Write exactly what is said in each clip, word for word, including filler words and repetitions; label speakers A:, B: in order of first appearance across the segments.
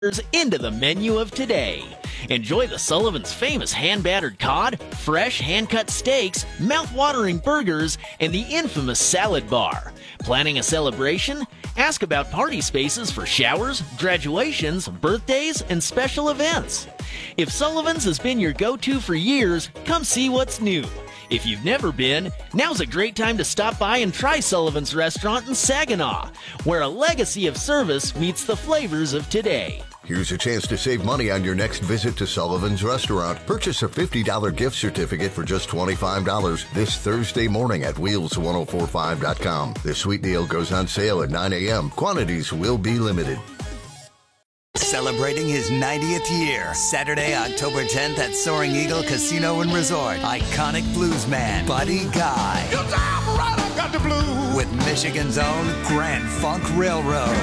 A: into the menu of today. Enjoy the Sullivan's famous hand-battered cod, fresh hand-cut steaks, mouth-watering burgers, and the infamous salad bar. Planning a celebration? Ask about party spaces for showers, graduations, birthdays, and special events. If Sullivan's has been your go-to for years, come see what's new. If you've never been, now's a great time to stop by and try Sullivan's Restaurant in Saginaw, where a legacy of service meets the flavors of today.
B: Here's a chance to save money on your next visit to Sullivan's Restaurant. Purchase a fifty dollars gift certificate for just twenty-five dollars this Thursday morning at wheels ten forty-five dot com. This sweet deal goes on sale at nine a.m. Quantities will be limited.
C: Celebrating his ninetieth year, Saturday, October tenth at Soaring Eagle Casino and Resort. Iconic blues man, Buddy Guy.
D: You time right, I got the blues.
C: With Michigan's own Grand Funk Railroad.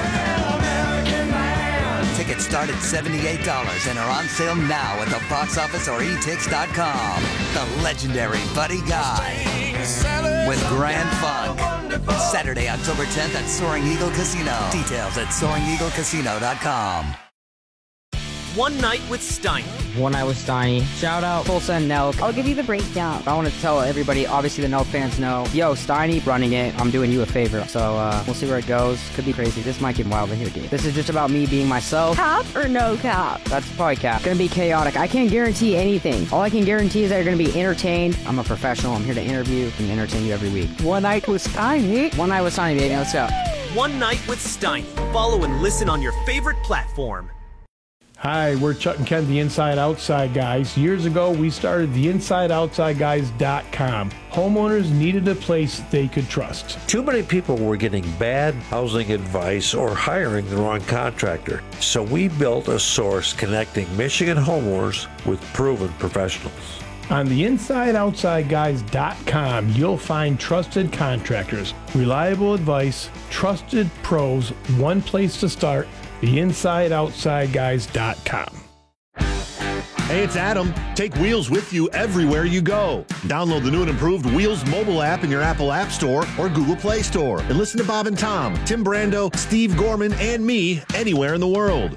C: Tickets start at seventy-eight dollars and are on sale now at the box office or e tix dot com. The legendary Buddy Guy with Grand Funk. Saturday, October tenth at Soaring Eagle Casino. Details at soaring eagle casino dot com.
E: One Night with Steiny.
F: One Night with Steiny. Shout out Full Send Nelk.
G: I'll give you the breakdown.
F: I want to tell everybody, obviously the Nelk fans know, yo, Steiny running it, I'm doing you a favor. So uh, we'll see where it goes. Could be crazy. This might get wild in here, dude. This is just about me being myself.
G: Cap or no cap?
F: That's probably cap. Gonna be chaotic. I can't guarantee anything. All I can guarantee is that you're gonna be entertained. I'm a professional. I'm here to interview and entertain you every week.
G: One Night with Steiny.
F: One Night with Steiny, baby. Let's go.
E: One Night with Steiny. Follow and listen on your favorite platform.
H: Hi, we're Chuck and Ken, the Inside Outside Guys. Years ago, we started the inside outside guys dot com. Homeowners needed a place they could trust.
I: Too many people were getting bad housing advice or hiring the wrong contractor. So we built a source connecting Michigan homeowners with proven professionals.
H: On the inside outside guys dot com, you'll find trusted contractors, reliable advice, trusted pros, one place to start, the inside outside guys dot com.
J: Hey, it's Adam. Take Wheels with you everywhere you go. Download the new and improved Wheels mobile app in your Apple App Store or Google Play Store. And listen to Bob and Tom, Tim Brando, Steve Gorman, and me anywhere in the world.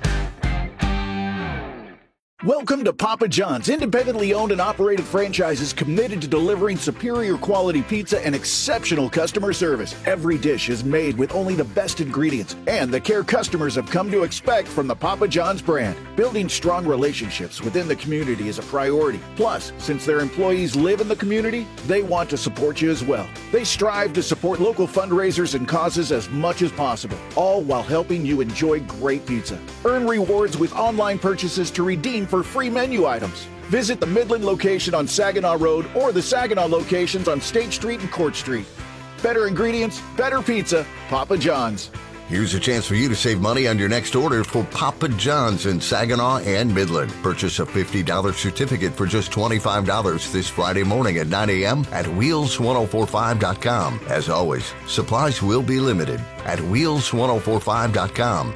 K: Welcome to Papa John's, independently owned and operated franchises committed to delivering superior quality pizza and exceptional customer service. Every dish is made with only the best ingredients and the care customers have come to expect from the Papa John's brand. Building strong relationships within the community is a priority. Plus, since their employees live in the community, they want to support you as well. They strive to support local fundraisers and causes as much as possible, all while helping you enjoy great pizza. Earn rewards with online purchases to redeem for free menu items. Visit the Midland location on Saginaw Road or the Saginaw locations on State Street and Court Street. Better ingredients, better pizza, Papa John's.
B: Here's a chance for you to save money on your next order for Papa John's in Saginaw and Midland. Purchase a fifty dollars certificate for just twenty-five dollars this Friday morning at nine a.m. at wheels ten forty-five dot com. As always, supplies will be limited at wheels ten forty-five dot com.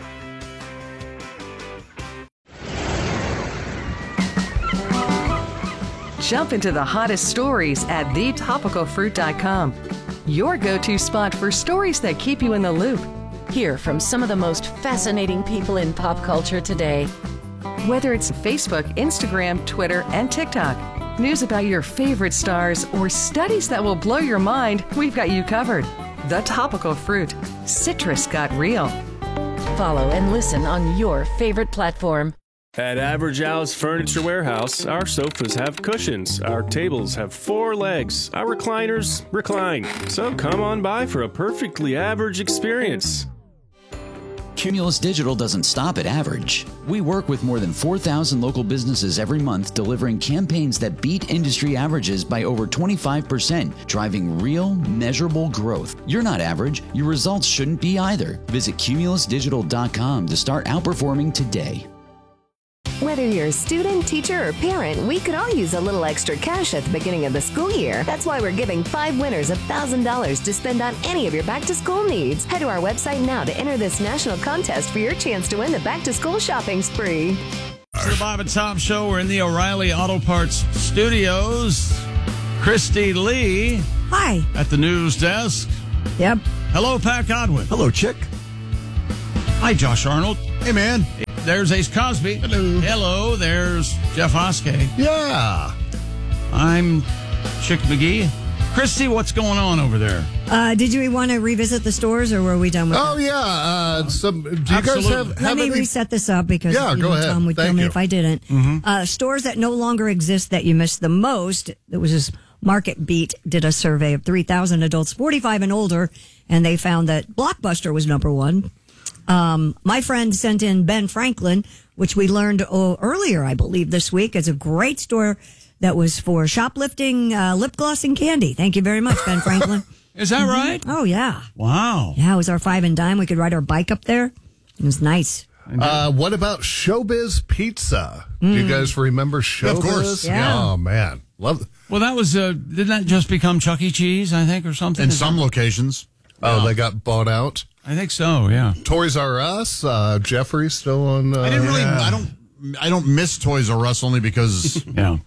L: Jump into the hottest stories at the topical fruit dot com. Your go-to spot for stories that keep you in the loop.
M: Hear from some of the most fascinating people in pop culture today.
L: Whether it's Facebook, Instagram, Twitter, and TikTok, news about your favorite stars, or studies that will blow your mind, we've got you covered. The Topical Fruit. Citrus got real.
M: Follow and listen on your favorite platform.
N: At Average Al's Furniture Warehouse, our sofas have cushions, our tables have four legs, our recliners recline. So come on by for a perfectly average experience.
O: Cumulus Digital doesn't stop at average. We work with more than four thousand local businesses every month, delivering campaigns that beat industry averages by over twenty-five percent, driving real, measurable growth. You're not average. Your results shouldn't be either. Visit cumulus digital dot com to start outperforming today.
P: Whether you're a student, teacher, or parent, we could all use a little extra cash at the beginning of the school year. That's why we're giving five winners one thousand dollars to spend on any of your back-to-school needs. Head to our website now to enter this national contest for your chance to win the back-to-school shopping spree.
Q: It's the Bob and Tom Show. We're in the O'Reilly Auto Parts studios. Christy Lee.
R: Hi.
Q: At the news desk.
R: Yep.
Q: Hello, Pat Godwin.
S: Hello, Chick.
Q: Hi, Josh Arnold. Hey, man. There's Ace Cosby. Hello. Hello. There's Jeff Oskey.
J: Yeah.
Q: I'm Chick McGee. Christy, what's going on over there?
R: Uh, did you want to revisit the stores, or were we done with
J: Oh,
R: that?
J: yeah. Uh, some, do you
Q: Absolutely.
J: guys have,
R: Let
J: have
R: me
J: any?
R: reset this up because
J: Yeah,
R: you
J: go
R: know,
J: ahead.
R: Tom would
J: Thank
R: kill me
J: you.
R: if I didn't.
Q: Mm-hmm.
R: Uh, stores that no longer exist that you missed the most. It was this Market Beat did a survey of three thousand adults forty-five and older, and they found that Blockbuster was number one. Um, my friend sent in Ben Franklin, which we learned oh, earlier, I believe, this week, as a great store that was for shoplifting, uh, lip gloss, and candy. Thank you very much, Ben Franklin.
Q: Is that right?
R: Oh, yeah.
Q: Wow.
R: Yeah, it was our five and dime. We could ride our bike up there. It was nice.
J: Uh, what about Showbiz Pizza? Do you guys remember Showbiz?
Q: Yeah, of course.
R: Yeah.
J: Oh, man. Love it.
Q: Well, that was, uh, didn't that just become Chuck E. Cheese, I think, or something?
J: In
Q: Is
J: some
Q: that-
J: locations. Oh, they got bought out?
Q: I think so, yeah.
J: Toys R Us, uh, Jeffrey still on. Uh,
S: I didn't really.
J: yeah.
S: I don't. I don't miss Toys R Us only because
Q: yeah.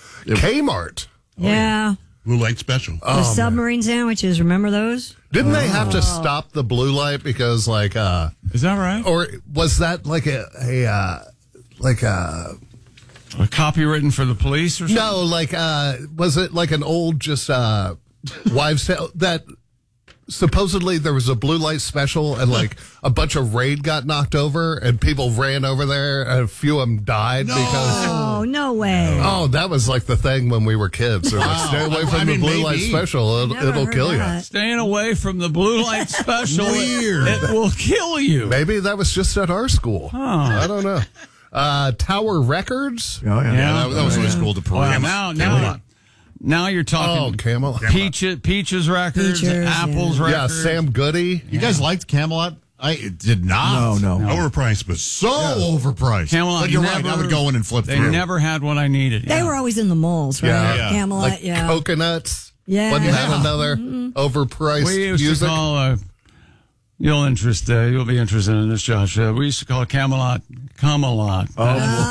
J: Kmart.
R: Yeah.
S: Blue Light Special.
R: The submarine sandwiches, remember those?
J: Didn't they have to
R: Oh.
J: stop the blue light because, like, uh,
Q: is that right?
J: Or was that like a, a uh, like a,
Q: a copywritten for the police or something?
J: No, like, uh, was it like an old just uh, wives' tale that supposedly there was a blue light special and like a bunch of raid got knocked over and people ran over there and a few of them died because.
R: Oh, no way.
J: Oh, that was like the thing when we were kids. They're like,
S: Wow.
J: stay away
S: I-
J: from
S: I
J: the
S: mean,
J: blue light
S: maybe.
J: special. It'll,
R: Never
J: it'll
R: heard
J: kill you.
R: that.
Q: Staying away from the blue light special.
S: Weird.
Q: It will kill you.
J: Maybe that was just at our school.
Q: Oh.
J: I don't know. Uh, Tower Records.
S: Oh, yeah. that, that was always cool to
Q: Well,
S: parade.
Q: now, now, now you're
J: Oh,
Q: talking
J: Camelot.
Q: Peaches, Peaches Records,
R: Peaches,
Q: Apples
R: yeah.
Q: Records.
J: Yeah, Sam Goody.
S: You guys liked Camelot? I did not.
T: No, no.
S: Overpriced, but so overpriced.
Q: Camelot,
S: But you're
Q: never,
S: right. I would go in and flip
Q: They
S: through.
Q: never had what I needed.
R: They
Q: yeah.
R: were always in the malls, right?
J: Yeah.
S: Yeah.
R: Camelot,
J: Like
R: yeah.
J: coconuts.
R: Yeah.
J: Wasn't that
R: Yeah.
J: another
R: Mhm.
J: overpriced
Q: We used
J: music?
Q: to call. Uh, you'll interest. Uh, you'll be interested in this, Josh. Uh, we used to call Camelot Camelot.
T: Oh, boy.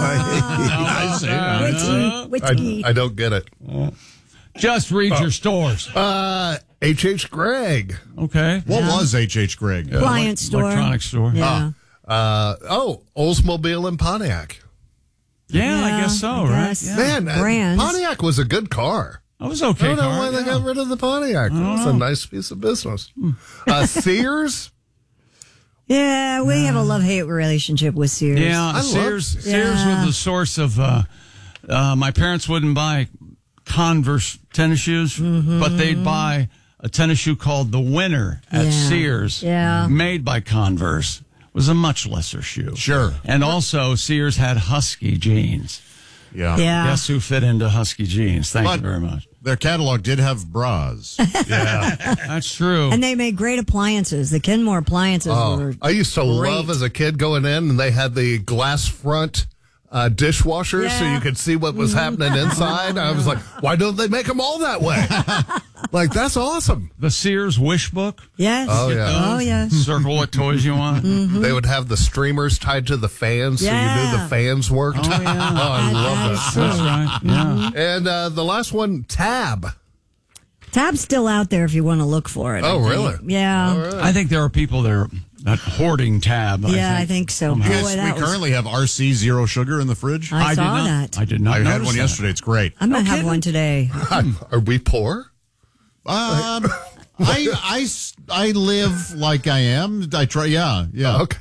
Q: I see.
R: Witchy, witchy.
J: I, I don't get it.
Q: Just read your stores.
J: Uh, H H. Gregg.
Q: Okay.
S: What was H H. Gregg?
R: Appliance store.
Q: Electronic store.
R: Yeah.
J: Uh, oh, Oldsmobile and Pontiac.
Q: Yeah, I
R: Yeah,
Q: guess so,
R: I
Q: right?
R: guess.
Q: Yeah.
J: Man, uh,
R: Brands.
J: Pontiac was a good car.
Q: That was okay.
J: I don't know
Q: car,
J: why they
Q: yeah.
J: got rid of the Pontiac. That was a nice piece of business. Uh, Sears.
R: Yeah, we have a love-hate relationship with Sears.
Q: Yeah,
J: I love
Q: Sears.
J: Sears.
Q: Sears
R: Yeah.
Q: was the source of. Uh, uh, my parents wouldn't buy Converse tennis shoes, but they'd buy a tennis shoe called the Winner at
R: Yeah.
Q: Sears,
R: Yeah.
Q: made by Converse. It was a much lesser shoe.
S: Sure.
Q: And also, Sears had Husky jeans.
S: Yeah.
R: Yeah.
Q: Guess who fit into Husky jeans? Thank
S: But
Q: you very much.
S: Their catalog did have bras.
J: Yeah.
Q: That's true.
R: And they made great appliances. The Kenmore appliances
J: Oh,
R: were
J: I used to
R: great.
J: love as a kid going in, and they had the glass front uh, dishwashers so
R: Yeah.
J: you could see what was happening inside. I was like, why don't they make them all that way? Like, that's awesome.
Q: The Sears Wish Book.
R: Yes.
J: Oh, yeah.
R: Oh, yes.
Q: Circle what toys you want.
J: They would have the streamers tied to the fans so you knew
R: Yeah.
J: the fans worked.
Q: Oh, yeah.
J: Oh, I love that.
Q: That's right. Yeah.
J: And uh, the last one, Tab.
R: Tab's still out there if you want to look for it. I
J: Oh,
R: think.
J: really?
R: Yeah.
J: All right.
Q: I think there are people that are that hoarding Tab.
R: Yeah, I think so.
S: You
R: Boy,
S: guys,
R: that
S: we
R: was-
S: currently have R C Zero Sugar in the fridge.
R: I,
Q: did
R: saw
Q: not,
R: that.
Q: I did not
S: I had
Q: notice
S: one
Q: that.
S: yesterday. It's great.
R: I'm going to
Q: No
R: have
Q: kidding.
R: one today.
J: Are we poor?
S: Um, I, I, s- I live like I am. I try. Yeah. Yeah.
J: Okay.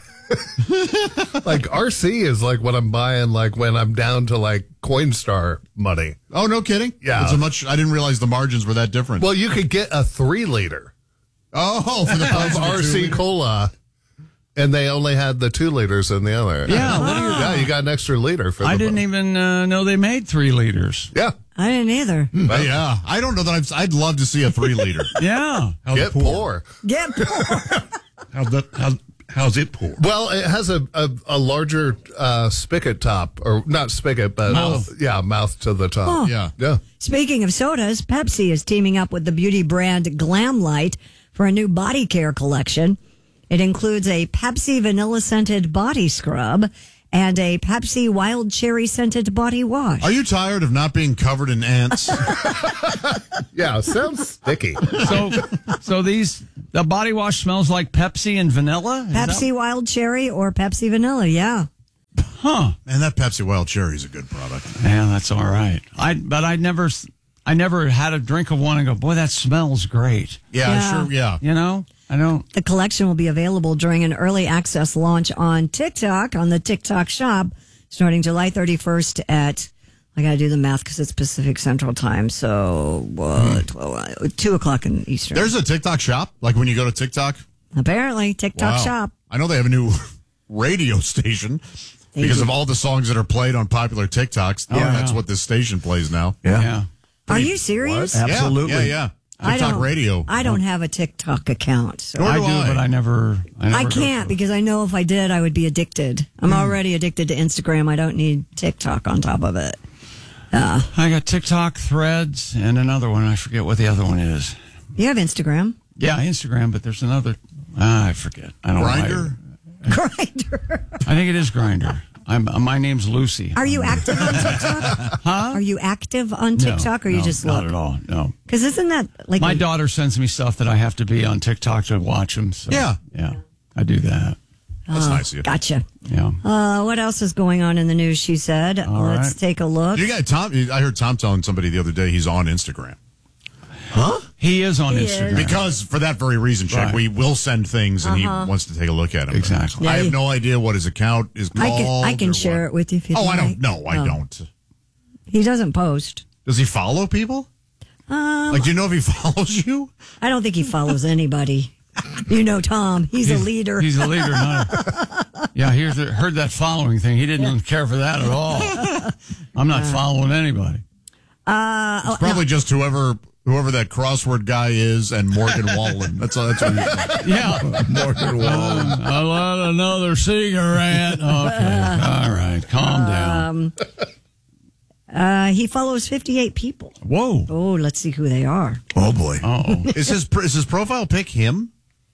J: Like R C is like what I'm buying like when I'm down to like Coinstar money.
S: Oh, no kidding.
J: Yeah.
S: It's a much. I didn't realize the margins were that different.
J: Well, you could get a three liter
S: oh, for the price
J: of
S: of a
J: R C
S: two-liter?
J: Cola, and they only had the two liters in the other.
Q: Yeah, what do you-
J: yeah, you got an extra liter for.
Q: I
J: the
Q: didn't even uh, know they made three liters.
J: Yeah,
R: I didn't either.
S: But yeah, I don't know that I've, I'd love to see a three liter.
Q: Yeah.
S: How's
J: get
S: it pour?
J: poor.
R: Get poor.
S: How's that? How's, how's it pour?
J: Well, it has a a, a larger uh, spigot top, or not spigot, but
S: Mouth.
J: yeah, mouth to the top.
R: Huh.
S: Yeah.
J: Yeah.
R: Speaking of sodas, Pepsi is teaming up with the beauty brand Glamlight for a new body care collection. It includes a Pepsi vanilla scented body scrub and a Pepsi wild cherry scented body wash.
S: Are you tired of not being covered in ants?
J: Yeah, sounds sticky.
Q: So, so these The body wash smells like Pepsi and vanilla? Is
R: Pepsi
Q: that-
R: Wild Cherry or Pepsi Vanilla, yeah.
Q: Huh.
S: And that Pepsi Wild Cherry is a good product.
Q: Yeah, that's all right. I but I never I never had a drink of one and go, boy, that smells great.
S: Yeah,
R: Yeah.
S: sure, yeah.
Q: You know, I don't.
R: The collection will be available during an early access launch on TikTok, on the TikTok shop, starting July thirty-first at, I got to do the math because it's Pacific Central Time, so uh, twelve, two o'clock in Eastern.
S: There's a TikTok shop, like when you go to TikTok.
R: Apparently, TikTok
S: Wow.
R: shop.
S: I know they have a new radio station
R: They
S: because
R: do.
S: of all the songs that are played on popular TikToks.
Q: Oh,
S: yeah, that's
Q: yeah.
S: what this station plays now.
Q: Yeah. yeah.
R: Are you serious?
S: Yeah,
T: Absolutely.
S: Yeah, yeah.
R: I
S: TikTok
R: don't-
S: radio.
R: I don't have a TikTok account. So.
S: Nor
Q: I
S: do
Q: do,
S: I.
Q: but I never. I, never
R: I
Q: go
R: can't
Q: for it.
R: because I know if I did, I would be addicted. I'm already addicted to Instagram. I don't need TikTok on top of it. Uh,
Q: I got TikTok, Threads, and another one. I forget what the other one is.
R: you have Instagram.
Q: Yeah, Instagram, but there's another. Ah, I forget. I don't
S: Grindr?
Q: know.
R: Grinder.
Q: I think it is Grinder. I'm. uh, My name's Lucy.
R: Are you active on TikTok?
Q: Huh?
R: Are you active on
Q: No,
R: TikTok or you
Q: no,
R: just
Q: not
R: look?
Q: at all. No.
R: Because isn't that like
Q: My
R: a-
Q: daughter sends me stuff that I have to be on TikTok to watch them. So,
S: Yeah.
Q: yeah, I do that.
S: That's
R: Oh,
S: nice of you.
R: Gotcha.
Q: Yeah.
R: Uh, what else is going on in the news? She said.
Q: All
R: Let's
Q: right.
R: take a look.
S: You got Tom. I heard Tom telling somebody the other day he's on Instagram.
T: Huh?
Q: He is on
R: He
Q: Instagram.
R: is.
S: Because for that very reason, Chuck,
Q: Right.
S: we will send things and
R: Uh-huh.
S: he wants to take a look at them.
Q: Exactly.
S: I
R: Yeah,
S: have
R: he-
S: no idea what his account is
R: I
S: called.
R: can I can
S: or
R: share
S: what.
R: it with you if you
S: Oh,
R: like.
S: I don't. No, I
R: Oh.
S: don't.
R: He doesn't post.
S: Does he follow people?
R: Um,
S: Like, do you know if he follows you?
R: I don't think he follows anybody. You know, Tom. He's, a leader.
Q: He's a leader. Not yeah, here's the, heard that following thing. He didn't care for that at all. I'm not following anybody.
R: Uh,
S: It's probably just whoever whoever that crossword guy is and Morgan Wallen. That's all. That's what he's
Q: Yeah.
T: Morgan Wallen.
Q: Um, I let another cigarette. Okay. All right. Calm down.
R: Um, uh, he follows fifty-eight people.
Q: Whoa.
R: Oh, let's see who they are.
T: Oh boy.
Q: Oh.
S: Is his is his profile pic him?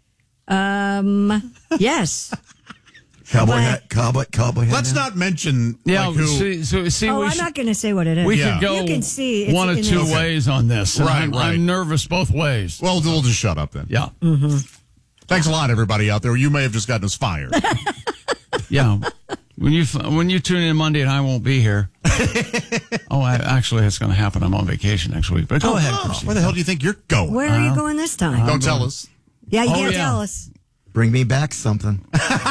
R: Um, yes.
T: Cowboy
R: But-
T: hat. Cowboy. Cowboy hat.
S: Let's not mention
Q: Yeah.
S: like who.
Q: see, so, see,
R: Oh,
Q: we
R: I'm
Q: should,
R: not going to say what it is.
Q: we
S: Yeah.
Q: could go
R: You can see it's
Q: one of
R: in
Q: two
R: his-
Q: ways on this. and
S: Right,
Q: I'm,
S: right.
Q: I'm nervous both ways.
S: Well, we'll just shut up then.
Q: Yeah.
S: Thanks a lot, everybody out there. You may have just gotten us fired.
Q: Yeah. When you when you tune in Monday and I won't be here. oh, I, actually, it's going to happen. I'm on vacation next week. But go ahead, Chrissy.
S: Where the hell do you think you're going?
R: Where are you
Q: Uh,
R: going this time?
S: Don't tell us.
R: yeah, you
Q: Oh,
R: can't
Q: yeah.
R: tell us.
T: Bring me back something.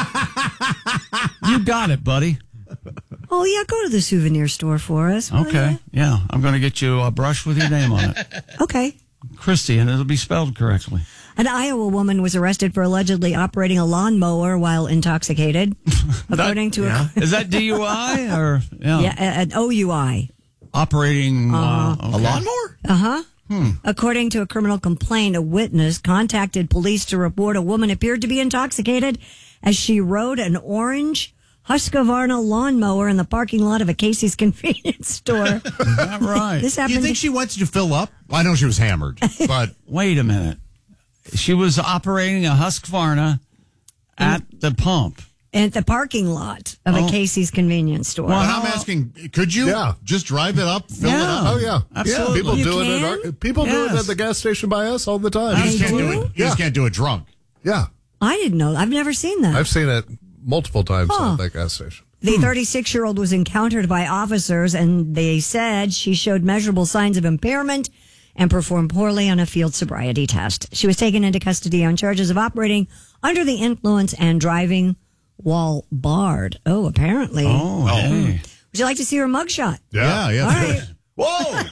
Q: You got it, buddy.
R: Oh, yeah, go to the souvenir store for us. will
Q: Okay. Yeah. I'm going to get you a brush with your name on it.
R: ya? Okay.
Q: Christy, and it'll be spelled correctly.
R: An Iowa woman was arrested for allegedly operating a lawnmower while intoxicated, according to
T: yeah.
R: a
Q: Is that D U I or yeah,
R: yeah, a- an O U I.
Q: operating uh,
T: A lawnmower?
R: Uh huh. According to a criminal complaint, a witness contacted police to report a woman appeared to be intoxicated as she rode an orange Husqvarna lawnmower in the parking lot of a Casey's convenience store.
Q: Is that right?
R: This
S: Do
R: happened.
S: you think she went to fill up? I know she was hammered, but
Q: Wait a minute. She was operating a Husqvarna at the pump.
R: at the parking lot of
Q: Oh.
R: a Casey's convenience store.
Q: Well,
S: but
Q: how-
S: I'm asking, could you
U: Yeah.
S: just drive it up, fill it
Q: Yeah.
S: up?
U: Oh yeah,
Q: Absolutely.
U: Yeah, people
R: You
U: do it.
R: can?
U: At our, people do it
Q: Yes.
U: at the gas station by us all the time.
S: You just
R: They
S: can't do
R: do?
S: it. You just
U: Yeah.
S: can't do it drunk.
U: Yeah,
R: I didn't know. I've never seen that.
U: I've seen it multiple times
R: Huh.
U: at that gas station.
R: The thirty-six-year-old was encountered by officers, and they said she showed measurable signs of impairment and performed poorly on a field sobriety test. She was taken into custody on charges of operating under the influence and driving while barred. Oh, apparently.
Q: Oh, hey.
R: Would you like to see her mugshot?
S: Yeah, yeah.
R: All right.
U: Whoa,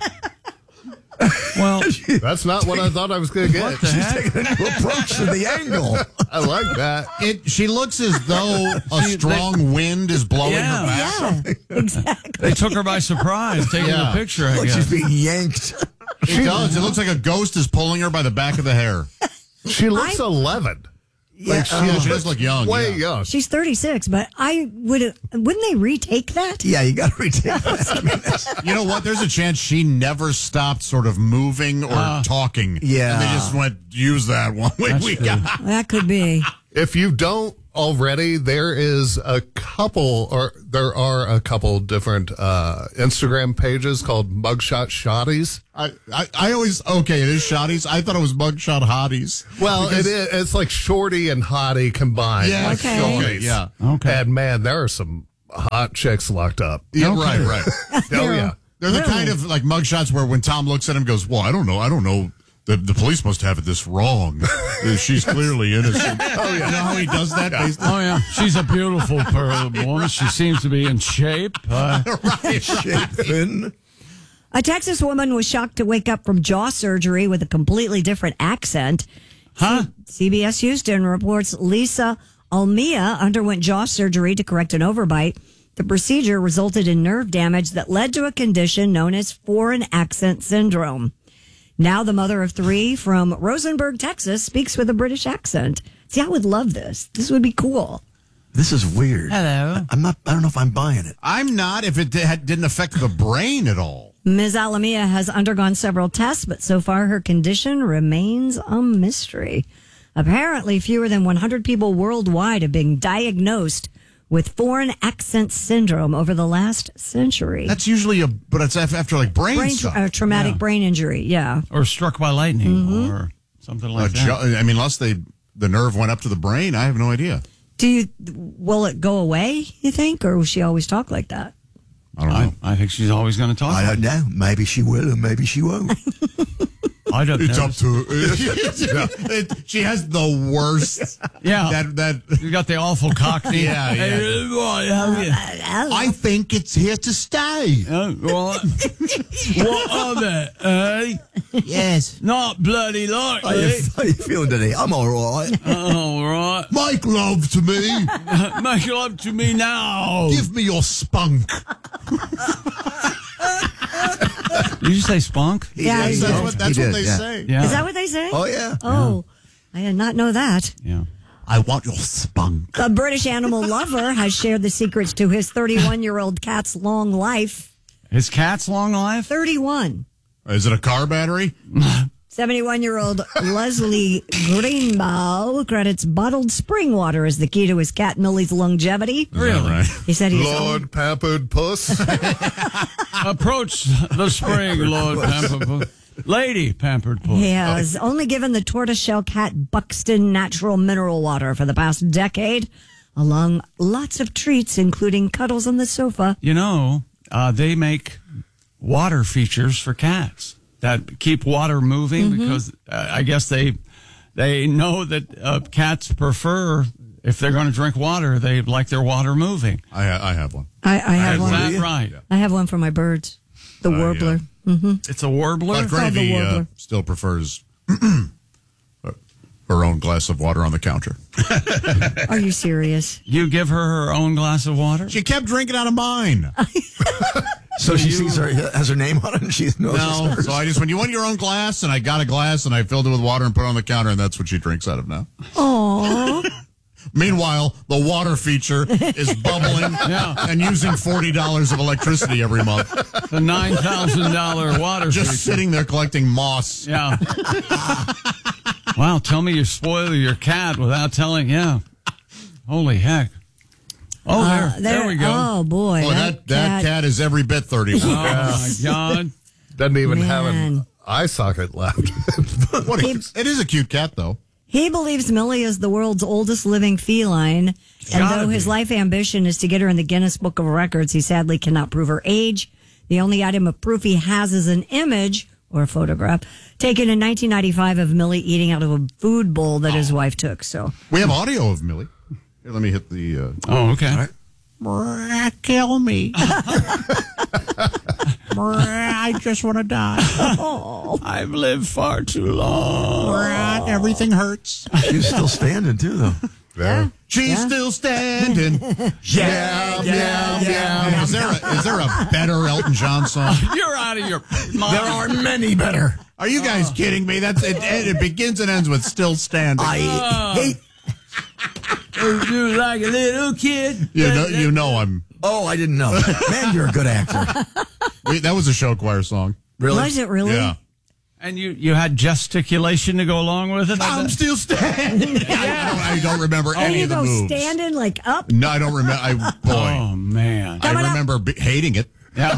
Q: Well,
U: that's not what I thought I was going to get.
Q: what the heck?
T: Approach to the angle.
U: I like that.
S: It. She looks as though a strong wind is blowing
Q: Yeah.
S: her back.
R: Yeah, exactly.
Q: They took her by surprise, taking
S: Yeah.
Q: the picture, I
T: Like
Q: guess.
T: she's being yanked.
S: It does. It looks like a ghost is pulling her by the back of the hair.
U: She looks
R: I-
U: eleven.
R: Yeah.
U: Like, she,
S: Yeah, she does look young.
U: way
S: yeah.
U: young.
R: She's thirty-six, but I would. Wouldn't they retake that?
T: Yeah, you got to retake that. I mean, that's-
S: You know what? There's a chance she never stopped sort of moving or
Q: Uh,
S: talking.
T: yeah.
S: And they just went, use that one. We, we got.
R: That could be.
U: If you don't already there is a couple, or there are a couple different uh, Instagram pages called Mugshot Shotties.
S: I, I, I always, okay, it is shotties. I thought it was mugshot hotties.
U: Well,
S: Because-
U: it is, it's like shorty and hottie combined.
S: Yeah,
U: like
S: okay.
U: shorties.
S: Okay, yeah.
U: Okay. And man, there are some hot chicks locked up.
S: Yeah, right, right.
U: Oh, yeah.
S: They're the kind of like mugshots where when Tom looks at him, goes, "Well, I don't know, I don't know. The the police must have it this wrong. She's clearly innocent." Oh yeah, you know how he does that? Based
Q: Oh, yeah. She's a beautiful pearl woman. She seems to be in shape. Uh,
S: right,
U: shape.
R: A Texas woman was shocked to wake up from jaw surgery with a completely different accent.
Q: Huh?
R: C B S Houston reports Lisa Almia underwent jaw surgery to correct an overbite. The procedure resulted in nerve damage that led to a condition known as foreign accent syndrome. Now the mother of three from Rosenberg, Texas, speaks with a British accent. See, I would love this. This would be cool.
T: This is weird.
Q: Hello.
T: I'm not. I don't know if I'm buying it.
S: I'm not. If it di- didn't affect the brain at all.
R: Miz Alamia has undergone several tests, but so far her condition remains a mystery. Apparently, fewer than one hundred people worldwide have been diagnosed with foreign accent syndrome over the last century.
S: That's usually a, but it's af- after like brain,
R: brain
S: stuff.
R: tra- uh, traumatic
Q: Yeah.
R: brain injury, yeah.
Q: or struck by lightning
R: Mhm.
Q: or something
S: A
Q: like that.
S: jo- I mean, unless they the nerve went up to the brain, I have no idea.
R: Do you, will it go away, you think, or will she always talk like that?
S: I don't know.
Q: I, I think she's always going to talk.
T: I don't know. Maybe she will, or maybe she won't.
Q: I don't
S: It's
Q: know.
S: up to it, she has the worst.
Q: Yeah.
S: That that
Q: You got the awful cockney.
S: Yeah, yeah.
Q: Hey, boy, how are you?
S: I think it's here to stay.
Q: Uh, what? What of it, eh?
S: Yes.
Q: Not bloody
T: How you,
Q: likely.
T: how you feeling today? I'm all right.
Q: All right.
S: Make love to me.
Q: Make love to me now.
S: Give me your spunk.
Q: Did you say spunk?
R: Yeah,
S: That's,
R: he
S: that's
R: did.
S: what, that's
T: He
S: what
T: did,
S: they
T: yeah.
S: say.
Q: Yeah.
R: Is that what they say?
T: Oh yeah.
R: Oh, I did not know that.
Q: Yeah.
S: I want your spunk.
R: A British animal lover has shared the secrets to his thirty-one-year-old cat's long life.
Q: His cat's long life?
R: thirty-one.
S: Is it a car battery?
R: seventy-one-year-old Leslie Greenbow credits bottled spring water as the key to his cat Millie's longevity.
Q: Really?
S: Right.
R: He said he's
U: Lord Pampered Puss.
Q: Approach the spring, Lord Pampered Puss. Lady Pampered Puss.
R: He has only given the tortoiseshell cat Buxton natural mineral water for the past decade, along lots of treats, including cuddles on the sofa.
Q: You know, uh, they make water features for cats that keep water moving because uh, I guess they they know that uh, cats prefer, if they're going to drink water, they like their water moving.
S: I I have one.
R: I, I have
Q: Is
R: one.
Q: that right?
R: I have one for my birds. The
S: Uh, yeah.
R: warbler. hmm
Q: It's a warbler?
S: But
R: called the
S: Gravy uh,
R: warbler.
S: still prefers her own glass of water on the counter.
R: Are you serious?
Q: You give her her own glass of water?
S: She kept drinking out of mine.
T: So she sees her has her name on it, and she knows it's
S: No,
T: hers.
S: so I just when you want your own glass, and I got a glass, and I filled it with water and put it on the counter, and that's what she drinks out of now.
R: Oh,
S: Meanwhile, the water feature is bubbling
Q: Yeah.
S: and using forty dollars of electricity every month.
Q: The nine thousand dollars water
S: Just
Q: feature.
S: sitting there collecting moss.
Q: Yeah. Wow, tell me you spoil your cat without telling, yeah. Holy heck. Oh, there,
R: Uh,
Q: there, we go.
R: Oh boy,
S: Boy, that, that cat is every bit thirty-one.
Q: Oh, my God.
U: Doesn't even have
R: Man.
U: an eye socket left.
S: What a- it is a cute cat, though.
R: He believes Millie is the world's oldest living feline, and
Q: Gotta
R: though his
Q: be.
R: life ambition is to get her in the Guinness Book of Records, he sadly cannot prove her age. The only item of proof he has is an image or a photograph taken in nineteen ninety-five of Millie eating out of a food bowl that his wife took. So
S: We have audio of Millie. Here, let me hit the. Uh,
Q: Oh, okay.
S: Kill me. I just want to die.
R: oh,
Q: I've lived far too long.
S: Everything hurts.
T: She's still standing too, though.
U: Yeah.
S: She's
R: Yeah.
S: still standing. Yeah, yeah, yeah. Is there a, is there a better Elton John song?
Q: You're out of your mind.
T: There are many better.
S: Are you guys kidding me? That's it, it begins and ends with still standing.
T: I hate.
Q: You like a little kid.
S: you know, you know I'm.
T: Oh, I didn't know. Man, you're a good actor.
S: Wait, that was a show choir song.
T: Really?
R: was it really?
S: Yeah.
Q: And you, you had gesticulation to go along with it?
S: I'm still standing.
Q: Yeah.
S: I, don't, I don't remember
R: Oh,
S: any
R: you
S: of the
R: go
S: moves.
R: standing like up?
S: No, I don't remember. I, boy.
Q: Oh, man.
S: I remember b- hating it.
Q: Yeah.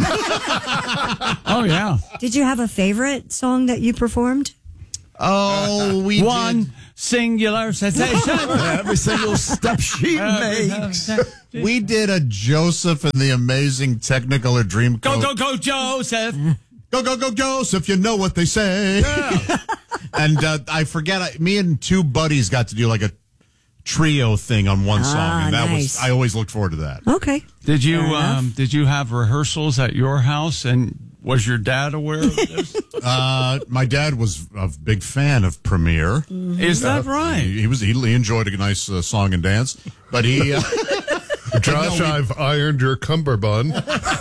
Q: Oh, yeah.
R: Did you have a favorite song that you performed?
S: Oh, we
Q: One
S: did.
Q: singular sensation.
T: Every single step she makes.
S: We did a Joseph and the Amazing Technicolor Dreamcoat.
Q: Go, go, go, Joseph.
S: Go, go, go, Joseph. You know what they say.
Q: Yeah.
S: And uh, I forget, I, me and two buddies got to do like a trio thing on one
R: Ah,
S: song. And that
R: nice.
S: was, I always looked forward to that.
R: Okay.
Q: Did you
R: Fair enough.
Q: um, did you have rehearsals at your house, and was your dad aware of this?
S: Uh, my dad was a big fan of Premiere.
Q: Is that right?
S: He, he was. He, he enjoyed a nice uh, song and dance, but he. Uh,
U: Josh,
S: no, we-
U: I've ironed your cummerbund.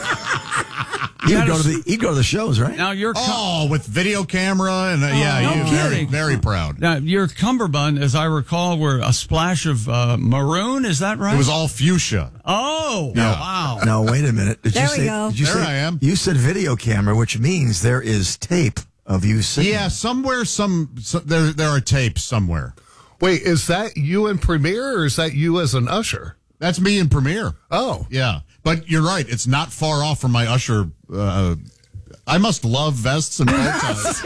T: He'd go to the he'd go to the shows, right?
Q: Now your cum-
S: oh, with video camera and uh, yeah,
Q: no
S: he was very
Q: kidding.
S: very proud.
Q: now your cummerbund, as I recall, were a splash of uh, maroon. Is that right?
S: It was all fuchsia.
Q: Oh,
S: Yeah.
Q: wow.
T: No, wait a minute. Did
R: There
T: you
R: we
T: say,
R: go.
T: Did you
S: There
T: say,
S: I am.
T: You said video camera, which means there is tape of you singing.
S: Yeah, somewhere, some, some there there are tapes somewhere.
U: Wait, is that you in Premiere or is that you as an usher?
S: That's me in Premiere.
U: Oh.
S: Yeah, but you're right. It's not far off from my usher. Uh, I must love vests and bow ties.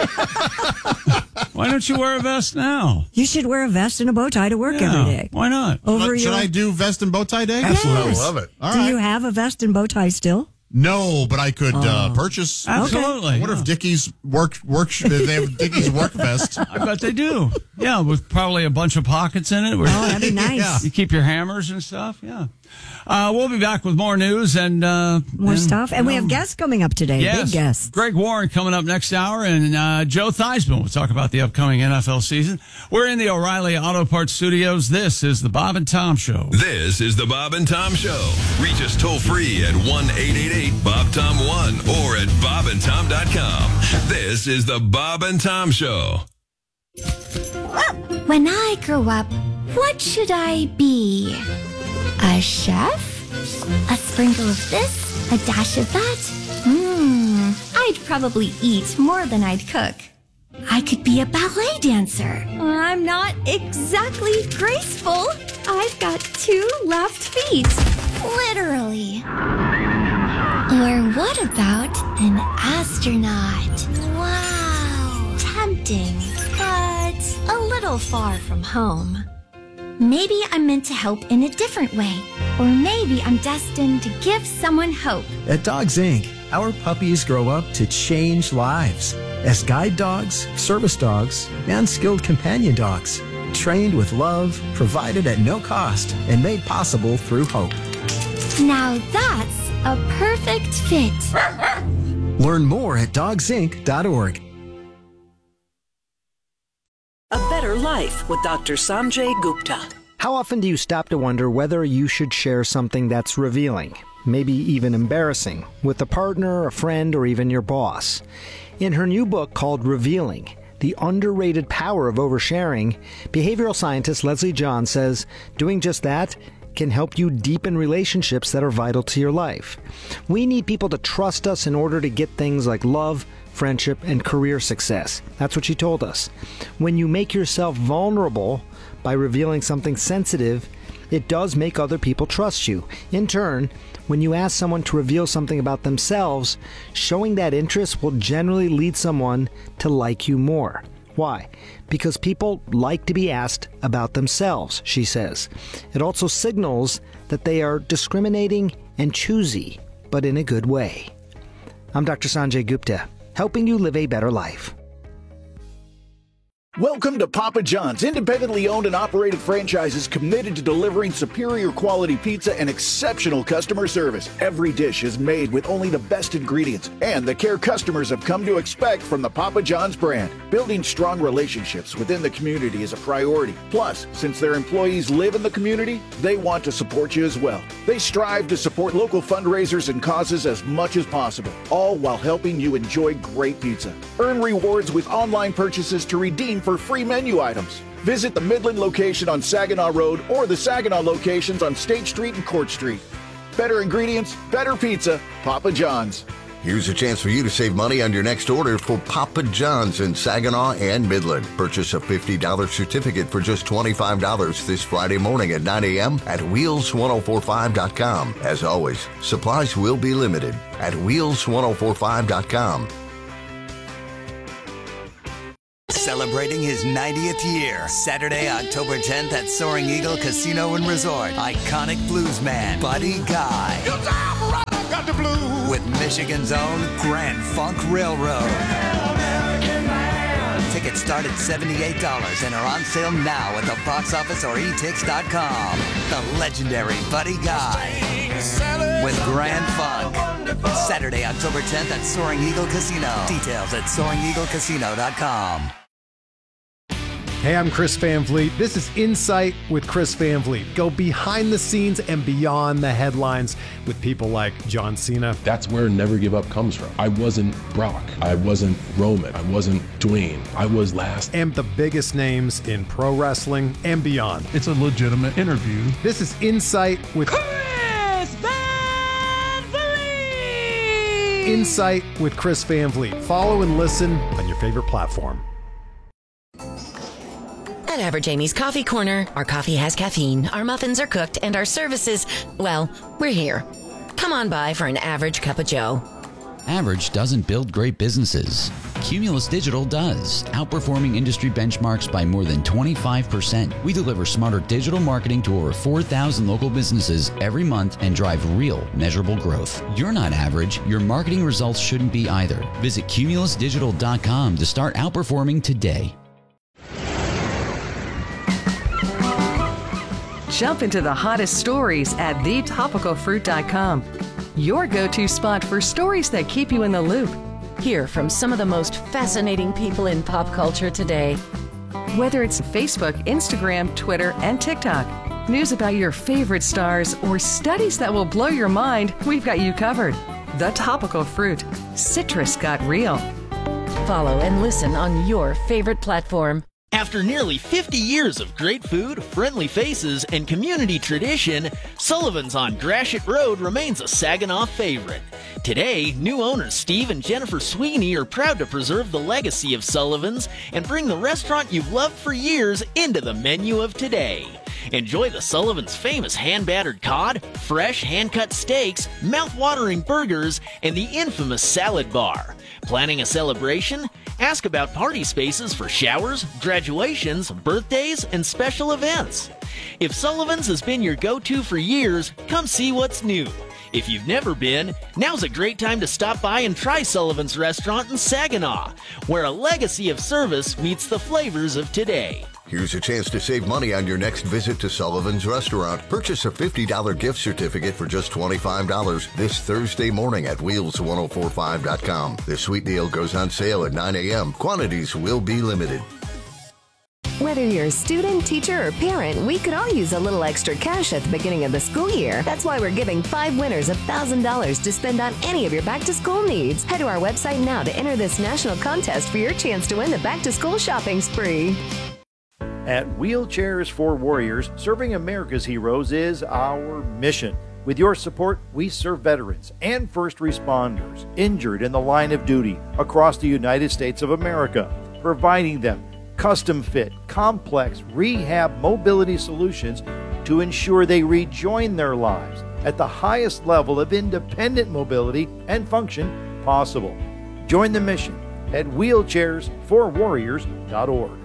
Q: Why don't you wear a vest now?
R: You should wear a vest and a bow tie to work
Q: Yeah,
R: every day.
Q: why not?
R: Over
S: Should
R: your.
S: I do vest and bow tie day?
T: Absolutely.
R: Yes.
U: I love it.
S: All
R: Do
S: right.
R: you have a vest and bow tie still?
S: No, but I could uh, purchase.
Q: Absolutely.
S: I wonder
Q: yeah.
S: if Dickies work work. They have Dickies work vest.
Q: I bet they do. Yeah, with probably a bunch of pockets in it. Where
R: Oh, that'd be nice.
Q: You keep your hammers and stuff. Yeah. Uh, we'll be back with more news and uh,
R: More
Q: and,
R: stuff. And we
Q: um,
R: have guests coming up today.
Q: Yes,
R: Big guests.
Q: Greg Warren coming up next hour, and uh, Joe Theismann will talk about the upcoming N F L season. We're in the O'Reilly Auto Parts Studios. This is the Bob and Tom Show.
A: This is the Bob and Tom Show. Reach us toll free at one eight eight eight Bob Tom one or at bob and tom dot com. This is the Bob and Tom Show.
V: When I grow up, what should I be? A chef? A sprinkle of this? A dash of that? Mmm, I'd probably eat more than I'd cook. I could be a ballet dancer. I'm not exactly graceful. I've got two left feet. Literally. Or what about an astronaut? Wow. Tempting, but a little far from home. Maybe I'm meant to help in a different way. Or maybe I'm destined to give someone hope.
W: At Dogs Incorporated, our puppies grow up to change lives as guide dogs, service dogs, and skilled companion dogs, trained with love, provided at no cost, and made possible through hope.
V: Now that's a perfect fit.
W: Learn more at dogs inc dot org.
X: A Better Life with Doctor Sanjay Gupta.
Y: How often do you stop to wonder whether you should share something that's revealing, maybe even embarrassing, with a partner, a friend, or even your boss? In her new book called Revealing, The Underrated Power of Oversharing, behavioral scientist Leslie John says doing just that can help you deepen relationships that are vital to your life. We need people to trust us in order to get things like love, friendship, and career success. That's what she told us. When you make yourself vulnerable by revealing something sensitive, it does make other people trust you. In turn, when you ask someone to reveal something about themselves, showing that interest will generally lead someone to like you more. Why? Because people like to be asked about themselves, she says. It also signals that they are discriminating and choosy, but in a good way. I'm Doctor Sanjay Gupta, helping you live a better life.
K: Welcome to Papa John's, independently owned and operated franchises committed to delivering superior quality pizza and exceptional customer service. Every dish is made with only the best ingredients and the care customers have come to expect from the Papa John's brand. Building strong relationships within the community is a priority. Plus, since their employees live in the community, they want to support you as well. They strive to support local fundraisers and causes as much as possible, all while helping you enjoy great pizza. Earn rewards with online purchases to redeem for free menu items. Visit the Midland location on Saginaw Road or the Saginaw locations on State Street and Court Street. Better ingredients, better pizza, Papa John's.
B: Here's a chance for you to save money on your next order for Papa John's in Saginaw and Midland. Purchase a fifty dollars certificate for just twenty-five dollars this Friday morning at nine a.m. at wheels ten forty-five dot com. As always, supplies will be limited at wheels ten forty-five dot com.
C: Celebrating his ninetieth year, Saturday, October tenth at Soaring Eagle Casino and Resort. Iconic bluesman Buddy Guy. Got the blues. With Michigan's own Grand Funk Railroad. Tickets start at seventy-eight dollars and are on sale now at the box office or e tix dot com. The legendary Buddy Guy with Grand Funk. Saturday, October tenth at Soaring Eagle Casino. Details at soaring eagle casino dot com.
D: Hey, I'm Chris Van Vliet. This is Insight with Chris Van Vliet. Go behind the scenes and beyond the headlines with people like John Cena.
E: That's where Never Give Up comes from. I wasn't Brock. I wasn't Roman. I wasn't Dwayne. I was last.
D: And the biggest names in pro wrestling and beyond.
Q: It's a legitimate interview.
D: This is Insight with
F: Chris Van Vliet.
D: Insight with Chris Van Vliet. Follow and listen on your favorite platform.
M: At Average Amy's Coffee Corner, our coffee has caffeine, our muffins are cooked, and our services, well, we're here. Come on by for an average cup of joe.
O: Average doesn't build great businesses. Cumulus Digital does, outperforming industry benchmarks by more than twenty-five percent. We deliver smarter digital marketing to over four thousand local businesses every month and drive real, measurable growth. You're not average. Your marketing results shouldn't be either. Visit cumulus digital dot com to start outperforming today.
L: Jump into the hottest stories at the topical fruit dot com. Your go-to spot for stories that keep you in the loop.
M: Hear from some of the most fascinating people in pop culture today.
L: Whether it's Facebook, Instagram, Twitter, and TikTok, news about your favorite stars, or studies that will blow your mind, we've got you covered. The Topical Fruit. Citrus got real.
M: Follow and listen on your favorite platform.
G: After nearly fifty years of great food, friendly faces, and community tradition, Sullivan's on Gratiot Road remains a Saginaw favorite. Today, new owners Steve and Jennifer Sweeney are proud to preserve the legacy of Sullivan's and bring the restaurant you've loved for years into the menu of today. Enjoy the Sullivan's famous hand-battered cod, fresh hand-cut steaks, mouth-watering burgers, and the infamous salad bar. Planning a celebration? Ask about party spaces for showers, graduations, birthdays, and special events. If Sullivan's has been your go-to for years, come see what's new. If you've never been, now's a great time to stop by and try Sullivan's Restaurant in Saginaw, where a legacy of service meets the flavors of today.
B: Here's a chance to save money on your next visit to Sullivan's Restaurant. Purchase a fifty dollars gift certificate for just twenty-five dollars this Thursday morning at wheels ten forty-five dot com. This sweet deal goes on sale at nine a.m. Quantities will be limited.
P: Whether you're a student, teacher, or parent, we could all use a little extra cash at the beginning of the school year. That's why we're giving five winners one thousand dollars to spend on any of your back-to-school needs. Head to our website now to enter this national contest for your chance to win the back-to-school shopping spree.
Z: At Wheelchairs for Warriors, serving America's heroes is our mission. With your support, we serve veterans and first responders injured in the line of duty across the United States of America, providing them custom-fit, complex rehab mobility solutions to ensure they rejoin their lives at the highest level of independent mobility and function possible. Join the mission at wheelchairs for warriors dot org.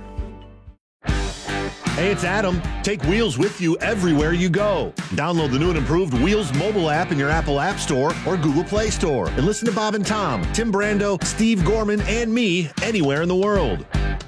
J: Hey, it's Adam. Take Wheels with you everywhere you go. Download the new and improved Wheels mobile app in your Apple App Store or Google Play Store. And listen to Bob and Tom, Tim Brando, Steve Gorman, and me anywhere in the world.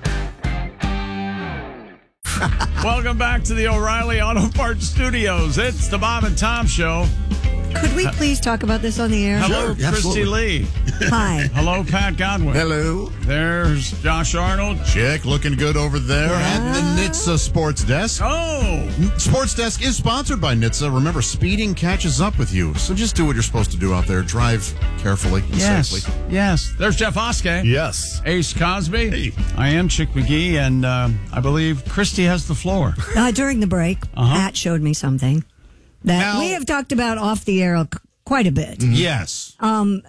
Q: Welcome back to the O'Reilly Auto Parts Studios. It's the Bob and Tom Show.
R: Could we please talk about this on the air?
Q: Hello,
R: Sure,
Q: Christy Lee.
R: Hi.
Q: Hello, Pat Godwin.
S: Hello.
Q: There's Josh Arnold.
S: Chick looking good over there at the N H T S A Sports Desk.
Q: Oh.
S: Sports Desk is sponsored by N H T S A. Remember, speeding catches up with you. So just do what you're supposed to do out there. Drive carefully and
Q: Yes.
S: safely.
Q: Yes. There's Jeff Oskey.
U: Yes.
Q: Ace Cosby. Hey. I am Chick McGee, and uh, I believe Christy has the floor.
R: Uh, during the break,
Q: Uh-huh.
R: Pat showed me something that
Q: Now-
R: we have talked about off the air quite a bit.
S: Yes.
R: Um,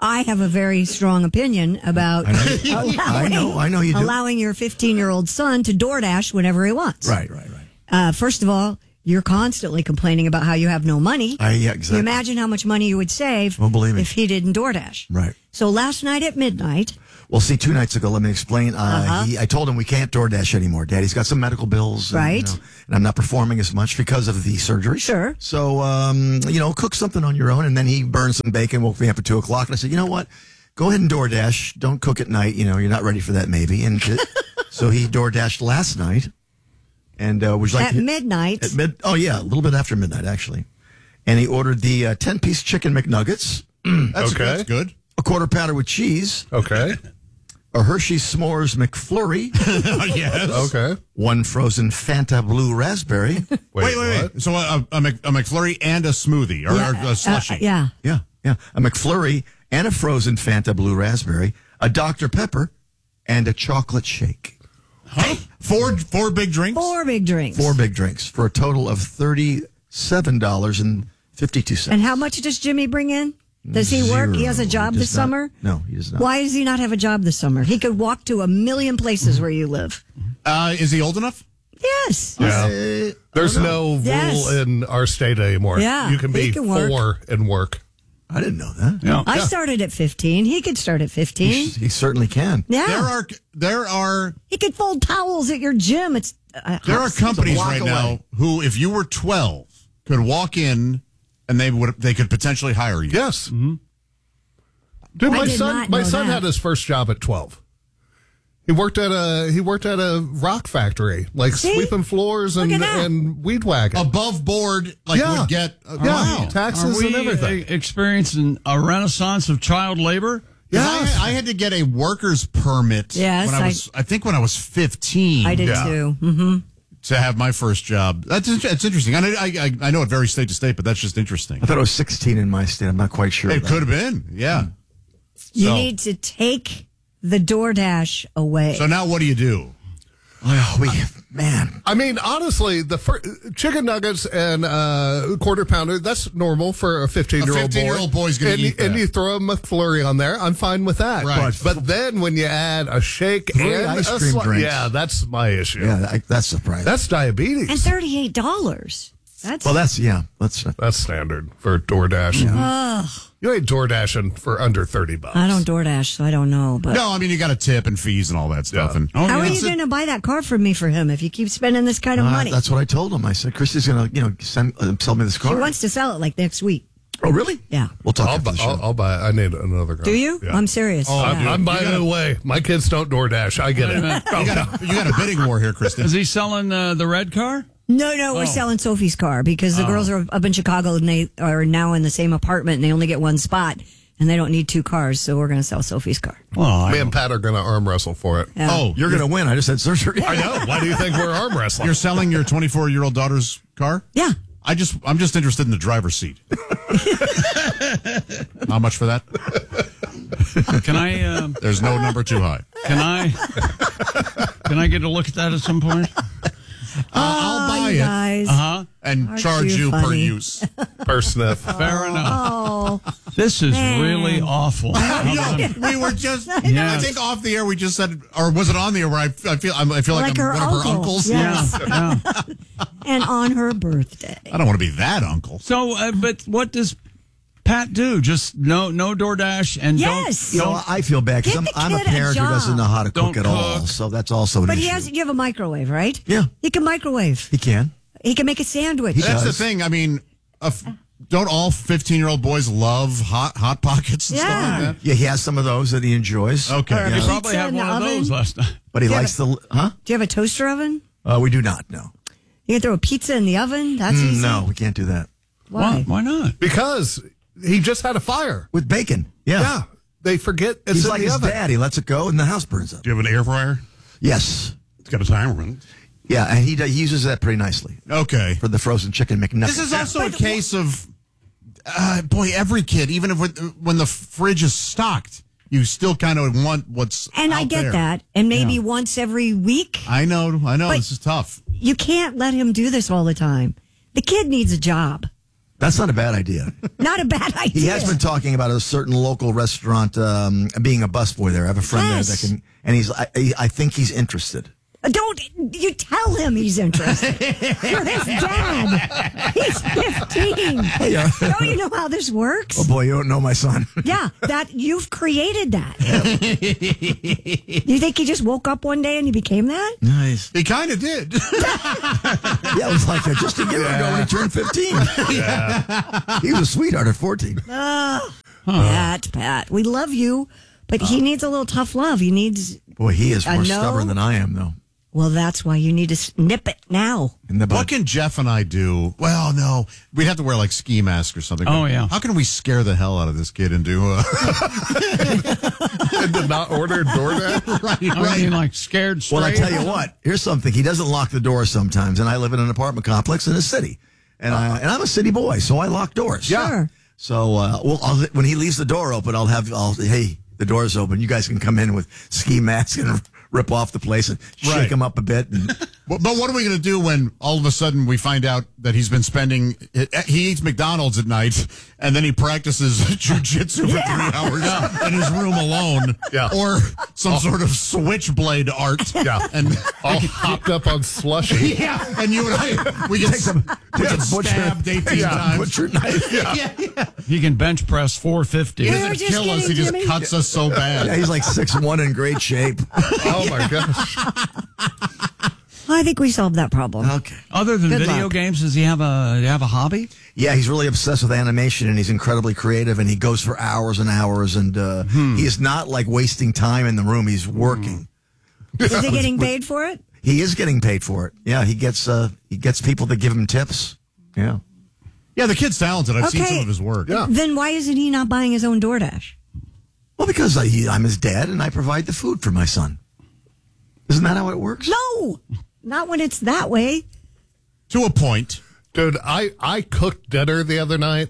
R: I have a very strong opinion about
A: I know, you-
R: allowing,
A: I know, I know you do.
R: allowing your fifteen-year-old son to DoorDash whenever he wants.
A: Right, right, right.
R: Uh, first of all, you're constantly complaining about how you have no money.
A: I, yeah, exactly.
R: You imagine how much money you would save
A: Well, believe me.
R: if he didn't DoorDash.
A: Right.
R: So last night at midnight,
A: Well, see, two nights ago, let me explain. Uh,
R: Uh-huh.
A: he, I told him we can't DoorDash anymore. Daddy's got some medical bills. And,
R: Right.
A: you know, and I'm not performing as much because of the surgery.
R: Sure.
A: So, um, you know, cook something on your own. And then he burned some bacon, woke me up at two o'clock. And I said, you know what? Go ahead and DoorDash. Don't cook at night. You know, you're not ready for that maybe. And so he DoorDashed last night. And uh, was like
R: at midnight,
A: At mid, oh, yeah, a little bit after midnight, actually. And he ordered the uh, ten-piece chicken McNuggets.
S: That's- Okay. that's
A: good. A quarter pounder with cheese.
S: Okay.
A: A Hershey's S'mores McFlurry.
J: Yes.
S: Okay.
A: One frozen Fanta Blue Raspberry.
J: Wait, wait, wait. So a, a, Mc, a McFlurry and a smoothie or,
R: Yeah,
J: or a slushy.
R: uh, yeah.
A: Yeah, yeah. A McFlurry and a frozen Fanta Blue Raspberry. A Doctor Pepper and a chocolate shake.
J: Huh? Four, four big drinks?
R: four big drinks.
A: Four big drinks for a total of thirty-seven dollars and fifty-two cents.
R: And how much does Jimmy bring in? Does he work? He has a job
A: He
R: this
A: does not-
R: summer?
A: No, he does not.
R: Why does he not have a job this summer? He could walk to a million places where you live.
J: Uh, is he old enough?
R: Yes.
S: Yeah. There's no rule
R: Yes.
S: in our state anymore.
R: Yeah,
S: You can
R: he
S: be
R: can work.
S: four and work.
A: I didn't know that.
S: Yeah.
R: I started at fifteen. He could start at fifteen.
A: He certainly can.
R: Yeah.
J: There are there are
R: He could fold towels at your gym. It's uh,
J: there are
R: it's a
J: companies
R: block
J: right
R: away.
J: now who, if you were twelve, could walk in and they would they could potentially hire you.
S: Yes. Mm-hmm. Dude,
R: I
S: my
R: did
S: son,
R: not
S: my
R: know
S: son
R: that.
S: had his first job at twelve. He worked at a he worked at a rock factory, like
R: See?
S: sweeping floors and,
R: Look at that.
S: and weed wagging.
J: Above board, like
S: Yeah.
J: would get uh,
S: Yeah.
J: wow.
S: Taxes
Q: Are we
S: and everything.
Q: uh, experiencing a renaissance of child labor?
J: Yeah, I, I had to get a worker's permit.
R: Yes,
J: when I
R: I-
J: was. I think when I was fifteen.
R: I did
J: Yeah.
R: too. Mm-hmm.
J: To have my first job. That's it's interesting. I, I I know it varies state to state, but that's just interesting.
A: I thought it was sixteen in my state. I'm not quite sure.
J: It could have been. Yeah.
R: You
J: So-
R: need to take the DoorDash away.
J: So now what do you do?
A: Well, we man.
S: I mean, honestly, the fir- chicken nuggets and uh, quarter pounder, that's normal for a fifteen-year-old boy.
J: fifteen-year-old boy's gonna
S: and,
J: eat
S: And
J: that.
S: you throw a McFlurry on there, I'm fine with that.
J: Right.
S: But, but then when you add a shake
A: Three
S: and
A: ice
S: a
A: cream
S: sli-
A: drinks.
S: yeah, that's my issue.
A: Yeah, I, that's surprising.
S: That's diabetes.
R: and thirty-eight dollars. That's
A: well, that's yeah. That's
S: That's standard for DoorDash.
R: Ugh.
S: You ain't DoorDashing for under thirty bucks.
R: I don't DoorDash, so I don't know. But
J: No, I mean you got a tip and fees and all that stuff.
S: Yeah.
J: And
Q: Oh,
R: how
Q: yeah.
R: are you going to buy that car from me for him if you keep spending this kind of
A: Uh,
R: money?
A: that's what I told him. I said, Christy's going to, you know, send, uh, sell me this
R: She
A: car.
R: wants to sell it like next week.
A: Oh, really?
R: Yeah.
A: We'll talk
S: I'll,
A: after
S: bu-
A: the show.
S: I'll, I'll buy it. I need another car.
R: Do you?
S: Yeah.
R: I'm serious.
J: Oh,
S: I'm,
R: Yeah.
S: I'm buying
J: You
S: it away. My kids don't DoorDash. I get it.
J: you got a, you got a bidding war here, Kristen.
Q: Is he selling uh, the red car?
R: No, no, we're
Q: Oh.
R: selling Sophie's car because the
Q: Oh.
R: girls are up in Chicago and they are now in the same apartment and they only get one spot and they don't need two cars, so we're going to sell Sophie's car.
Q: Well,
S: Me and Pat are going to arm wrestle for it.
R: Yeah.
J: Oh,
A: You're going to win. I just had surgery.
S: I know. Why do you think we're arm wrestling?
J: You're selling your twenty-four-year-old daughter's car?
R: Yeah.
J: I just I'm just interested in the driver's seat. How much for that?
Q: Can I? Um,
J: There's no number too high.
Q: can I? Can I get a look at that at some point?
J: Uh, I'll buy
R: you
J: it
R: guys.
Q: Uh huh.
J: and
R: Aren't
J: charge
R: you
J: you, per
R: funny?
J: use.
S: Per sniff.
Q: Fair enough.
R: Oh,
Q: This is
R: Man.
Q: really awful.
J: No, we were just. I
Q: Yes.
J: think off the air we just said, or was it on the air where I, I feel I'm, I feel like,
R: Like
J: I'm
R: her
J: one of her
R: uncle.
J: uncles?
R: Yes.
Q: Yeah, yeah.
R: and on her birthday.
J: I don't want to be that uncle.
Q: So, uh, but what does Pat do? Just no, no DoorDash and
R: Yes.
A: You
Q: don't.
A: know,
Q: don't
A: I feel bad because
R: Get
A: I'm,
R: the
A: I'm a
R: kid a
A: parent who
R: job.
A: doesn't know how to cook
Q: Don't
A: at all.
Q: cook.
A: So that's also an
R: But
A: issue.
R: he has, you have a microwave, right?
A: Yeah.
R: He can microwave.
A: He can.
R: He can make a sandwich.
A: He
J: That's
A: does.
J: the thing. I mean, uh, f- don't all fifteen-year-old boys love hot hot pockets and
R: Yeah.
J: stuff like that?
A: Yeah, he has some of those that he enjoys.
J: Okay.
R: Or a
Q: You
R: pizza
Q: probably had
R: in the
Q: one of
R: oven.
Q: those last night.
A: But he
R: Yeah,
A: likes the, huh?
R: Do you have a toaster oven?
A: Uh, we do not, no.
R: You can throw a pizza in the oven? That's
A: Mm,
R: easy.
A: no, we can't do that.
R: Why?
Q: Why not?
S: Because he just had a fire.
A: With bacon. Yeah.
S: Yeah. They forget it's
A: He's
S: in
A: like
S: the
A: his
S: oven.
A: dad. He lets it go and the house burns up.
H: Do you have an air fryer?
A: Yes.
H: It's got a timer in it.
A: Yeah, and he, does- he uses that pretty nicely
J: Okay.
A: for the frozen chicken McNuggets.
J: This is also a case of, uh, boy, every kid, even if when, when the fridge is stocked, you still kind of want what's
R: And I
J: out
R: get
J: there.
R: that. And maybe
J: Yeah.
R: once every week.
J: I know, I know,
R: But-
J: this is tough.
R: You can't let him do this all the time. The kid needs a job.
A: That's not a bad idea.
R: Not a bad idea.
A: He has been talking about a certain local restaurant um, being a busboy there. I have a friend
R: Yes.
A: there that can, and he's. I, I think he's interested.
R: Don't you tell him he's interested. You're his dad. He's fifteen.
A: Yeah.
R: Don't you know how this works?
A: Oh boy, you don't know my son.
R: Yeah, that you've created that. You think he just woke up one day and he became that?
A: Nice.
S: He kind of did.
A: Yeah, it was like uh, just a year ago when he turned fifteen.
S: Yeah.
A: He was a sweetheart at fourteen.
R: Oh, Pat, Pat, we love you, but he needs a little tough love. He needs.
A: Boy, he is
R: I
A: more
R: know.
A: stubborn than I am, though.
R: Well, that's why you need to snip it now.
A: In the
S: What can Jeff and I do? Well, no, we'd have to wear like ski masks or something.
Q: Oh, yeah.
S: How can we scare the hell out of this kid into uh,
U: And to not order DoorDash?
S: right,
Q: I mean, like scared straight.
A: Well, I tell you what. Here's something. He doesn't lock the door sometimes, and I live in an apartment complex in a city, and I and I'm a city boy, so I lock doors.
R: Sure.
A: So, uh, well, I'll, when he leaves the door open, I'll have, I'll hey, the door's open. You guys can come in with ski masks and rip off the place and shake
S: Right.
A: him up a bit. And
S: But, but what are we going to do when all of a sudden we find out that he's been spending, he eats McDonald's at night and then he practices jujitsu for
R: Yeah.
S: three hours in his room alone?
U: Yeah.
S: Or some sort of switchblade art.
U: Yeah.
S: And
U: All hopped up on slushy.
S: yeah. And you and I, we get,
A: some-
S: we
A: take
S: get
A: a butcher-
S: stabbed eighteen
A: yeah,
S: times.
A: butcher knife.
S: Yeah. yeah, yeah.
Q: He can bench press four fifty.
S: He
R: We're
S: doesn't
R: just
S: kill us, he
R: kidding,
S: just
R: Jimmy.
S: cuts us so bad.
A: Yeah, he's like six one in great shape.
U: Oh, my gosh.
R: I think we solved that problem.
A: Okay.
Q: Other than
R: Good
Q: video
R: luck.
Q: games, does he have a do you have a hobby?
A: Yeah, he's really obsessed with animation, and he's incredibly creative, and he goes for hours and hours, and uh, he is not like wasting time in the room. He's working.
R: Is he getting paid for it?
A: He is getting paid for it. Yeah, he gets uh, he gets people to give him tips. Yeah.
S: Yeah, the kid's talented. I've seen
R: Okay.
S: some of his work.
U: Yeah.
R: Then why isn't he not buying his own DoorDash?
A: Well, because I, he, I'm his dad, and I provide the food for my son. Isn't that how it works?
R: No, not when it's that way.
S: To a point.
U: Dude, I, I cooked dinner the other night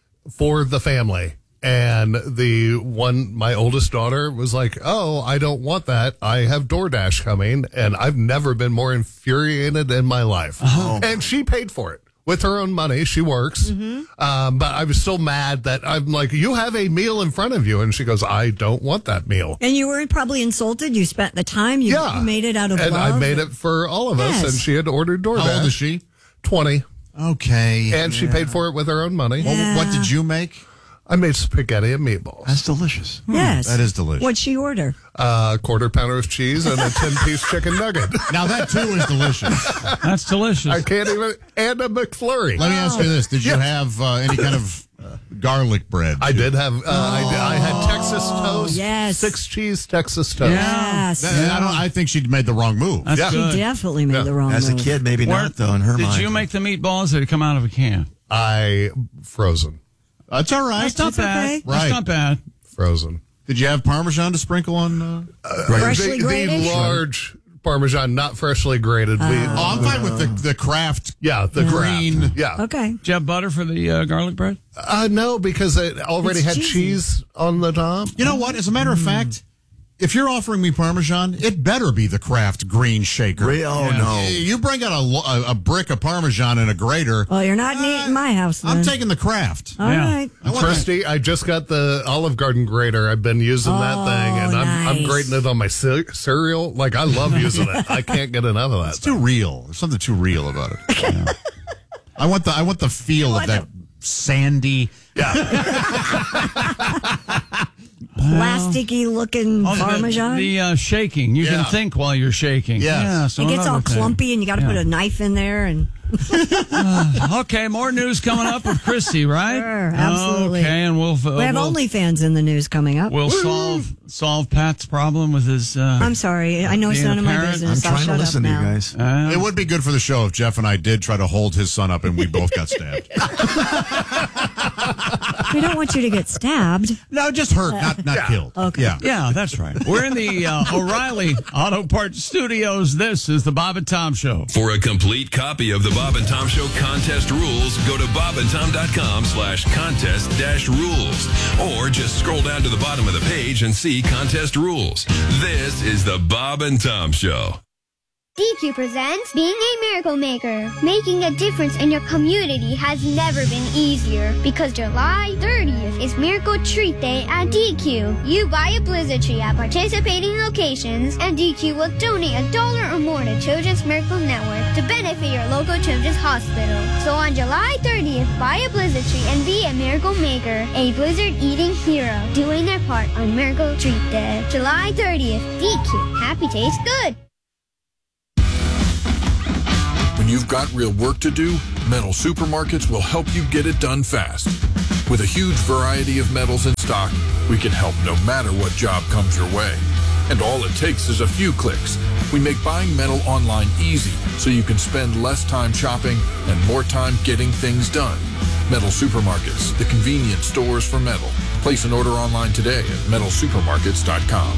U: for the family. And the one, my oldest daughter was like, oh, I don't want that. I have DoorDash coming. And I've never been more infuriated in my life.
A: Oh.
U: And she paid for it with her own money. She works. Um, but I was still mad that I'm like, you have a meal in front of you. And she goes, I don't want that meal.
R: And you were probably insulted. You spent the time. You
U: Yeah.
R: made it out of
U: and
R: love.
U: I made it for all of us.
R: Yes.
U: And she had ordered DoorDash.
S: How old is she?
U: twenty.
S: Okay.
U: And she paid for it with her own money.
R: Yeah.
S: What did you make?
U: I made spaghetti and meatballs.
A: That's delicious.
R: Yes.
S: That is delicious.
R: What'd she order?
U: Uh, quarter pounder of cheese and a ten-piece chicken nugget.
S: Now that too is delicious.
Q: That's delicious.
U: I can't even... And a McFlurry.
S: Let me ask you this: did you
U: Yes.
S: have uh, any kind of uh, garlic bread?
U: I did have... Uh, I, did, I had Texas toast.
R: yes.
U: Six cheese Texas toast.
R: Yes.
S: That- I, don't, I think she made the wrong move.
Q: That's
U: Yeah.
R: She
Q: good.
R: definitely made
U: Yeah.
R: the wrong
A: As a
R: move.
A: kid, maybe
Q: Where-
A: not, though, in her
Q: Did
A: mind.
Q: you make the meatballs or did it come out of a can?
U: I... Frozen.
S: That's all right.
Q: That's not
R: That's
Q: bad.
R: okay.
Q: That's
S: Right.
Q: not bad.
U: Frozen.
S: Did you have Parmesan to sprinkle on? Uh...
R: Freshly
U: the,
R: grated?
U: the large Parmesan, not freshly grated. We,
S: Oh, I'm fine with the the craft.
U: yeah, the
S: green.
U: green. Yeah.
R: Okay.
Q: Did you have butter for the uh, garlic bread?
U: Uh, no, because it already
R: It's
U: had
R: cheesy.
U: cheese on the top.
S: You know what? As a matter of fact, if you're offering me Parmesan, it better be the Kraft Green Shaker.
A: Re- oh,
S: Yeah.
A: no.
S: You bring out a, lo- a, a brick of Parmesan and a grater.
R: Well, you're not neat in my house. Then.
S: I'm taking the Kraft.
R: All
Q: Yeah.
R: right.
S: I want
U: Christy, I just got the Olive Garden grater. I've been using that
R: Oh,
U: thing, and I'm, I'm
R: nice.
U: grating it on my ce- cereal. Like, I love using it. I can't get enough of that.
S: It's too real. There's something too real about it. Yeah. I want the I want the feel of that sandy.
R: Plasticky looking
Q: Oh, the-
R: Parmesan.
Q: The, uh, shaking. You
S: Yeah.
Q: can think while you're shaking.
S: Yes.
Q: Yeah, so
R: it gets all
Q: another thing.
R: clumpy, and you got to
Q: Yeah.
R: put a knife in there. And
Q: Okay, more news coming up with Christy, right?
R: Sure, absolutely.
Q: Okay, and we'll uh,
R: we have
Q: we'll,
R: OnlyFans in the news coming up.
Q: we'll solve solve Pat's problem with his. Uh,
R: I'm sorry. I know it's
Q: being
R: none
Q: a
R: of my
Q: parent.
R: business.
A: I'm
R: I'll
A: trying to
R: shut
A: listen
R: up
A: to you
R: now.
A: guys.
Q: Uh,
S: It would be good for the show if Jeff and I did try to hold his son up and we both got stabbed.
R: We don't want you to get stabbed.
S: No, just hurt, not not killed.
R: Okay.
S: Yeah.
Q: Yeah, that's right. We're in the uh, O'Reilly Auto Parts Studios. This is the Bob and Tom Show.
H: For a complete copy of the Bob and Tom Show contest rules, go to bobandtom.com slash contest dash rules. Or just scroll down to the bottom of the page and see contest rules. This is the Bob and Tom Show.
I: D Q presents Being a Miracle Maker. Making a difference in your community has never been easier because July thirtieth is Miracle Treat Day at D Q. You buy a Blizzard tree at participating locations and D Q will donate a dollar or more to Children's Miracle Network to benefit your local children's hospital. So on July thirtieth, buy a Blizzard tree and be a Miracle Maker, a Blizzard eating hero, doing their part on Miracle Treat Day. July thirtieth, D Q. Happy tastes good.
H: When you've got real work to do, Metal Supermarkets will help you get it done fast. With a huge variety of metals in stock, we can help no matter what job comes your way. And all it takes is a few clicks. We make buying metal online easy so you can spend less time shopping and more time getting things done. Metal Supermarkets, the convenient stores for metal. Place an order online today at metal supermarkets dot com.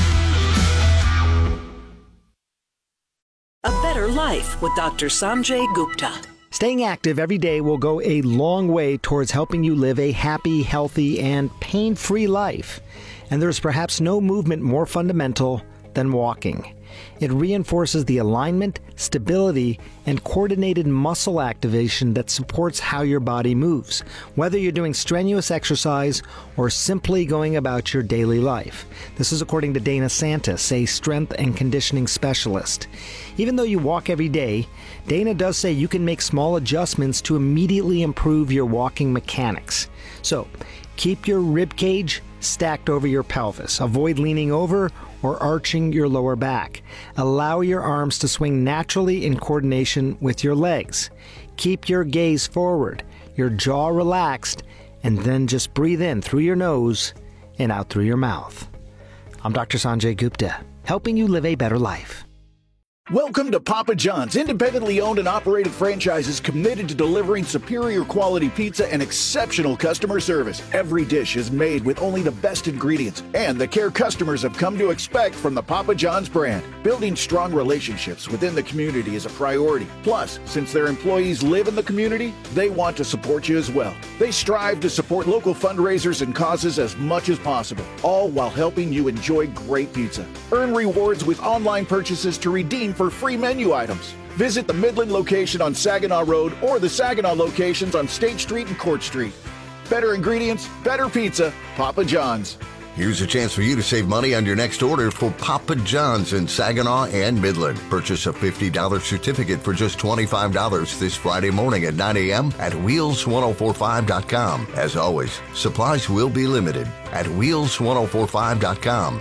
N: A Better Life with Doctor Sanjay Gupta.
Y: Staying active every day will go a long way towards helping you live a happy, healthy, and pain-free life. And there's perhaps no movement more fundamental than walking. It reinforces the alignment, stability, and coordinated muscle activation that supports how your body moves, whether you're doing strenuous exercise or simply going about your daily life. This is according to Dana Santis, a strength and conditioning specialist. Even though you walk every day, Dana does say you can make small adjustments to immediately improve your walking mechanics. So, keep your rib cage stacked over your pelvis. Avoid leaning over or arching your lower back. Allow your arms to swing naturally in coordination with your legs. Keep your gaze forward, your jaw relaxed, and then just breathe in through your nose and out through your mouth. I'm Doctor Sanjay Gupta, helping you live a better life.
K: Welcome to Papa John's, independently owned and operated franchises committed to delivering superior quality pizza and exceptional customer service. Every dish is made with only the best ingredients and the care customers have come to expect from the Papa John's brand. Building strong relationships within the community is a priority. Plus, since their employees live in the community, they want to support you as well. They strive to support local fundraisers and causes as much as possible, all while helping you enjoy great pizza. Earn rewards with online purchases to redeem for free menu items. Visit the Midland location on Saginaw Road or the Saginaw locations on State Street and Court Street. Better ingredients, better pizza, Papa John's.
B: Here's a chance for you to save money on your next order for Papa John's in Saginaw and Midland. Purchase a fifty dollars certificate for just twenty-five dollars this Friday morning at nine a.m. at wheels ten forty-five dot com. As always, supplies will be limited at wheels ten forty-five dot com.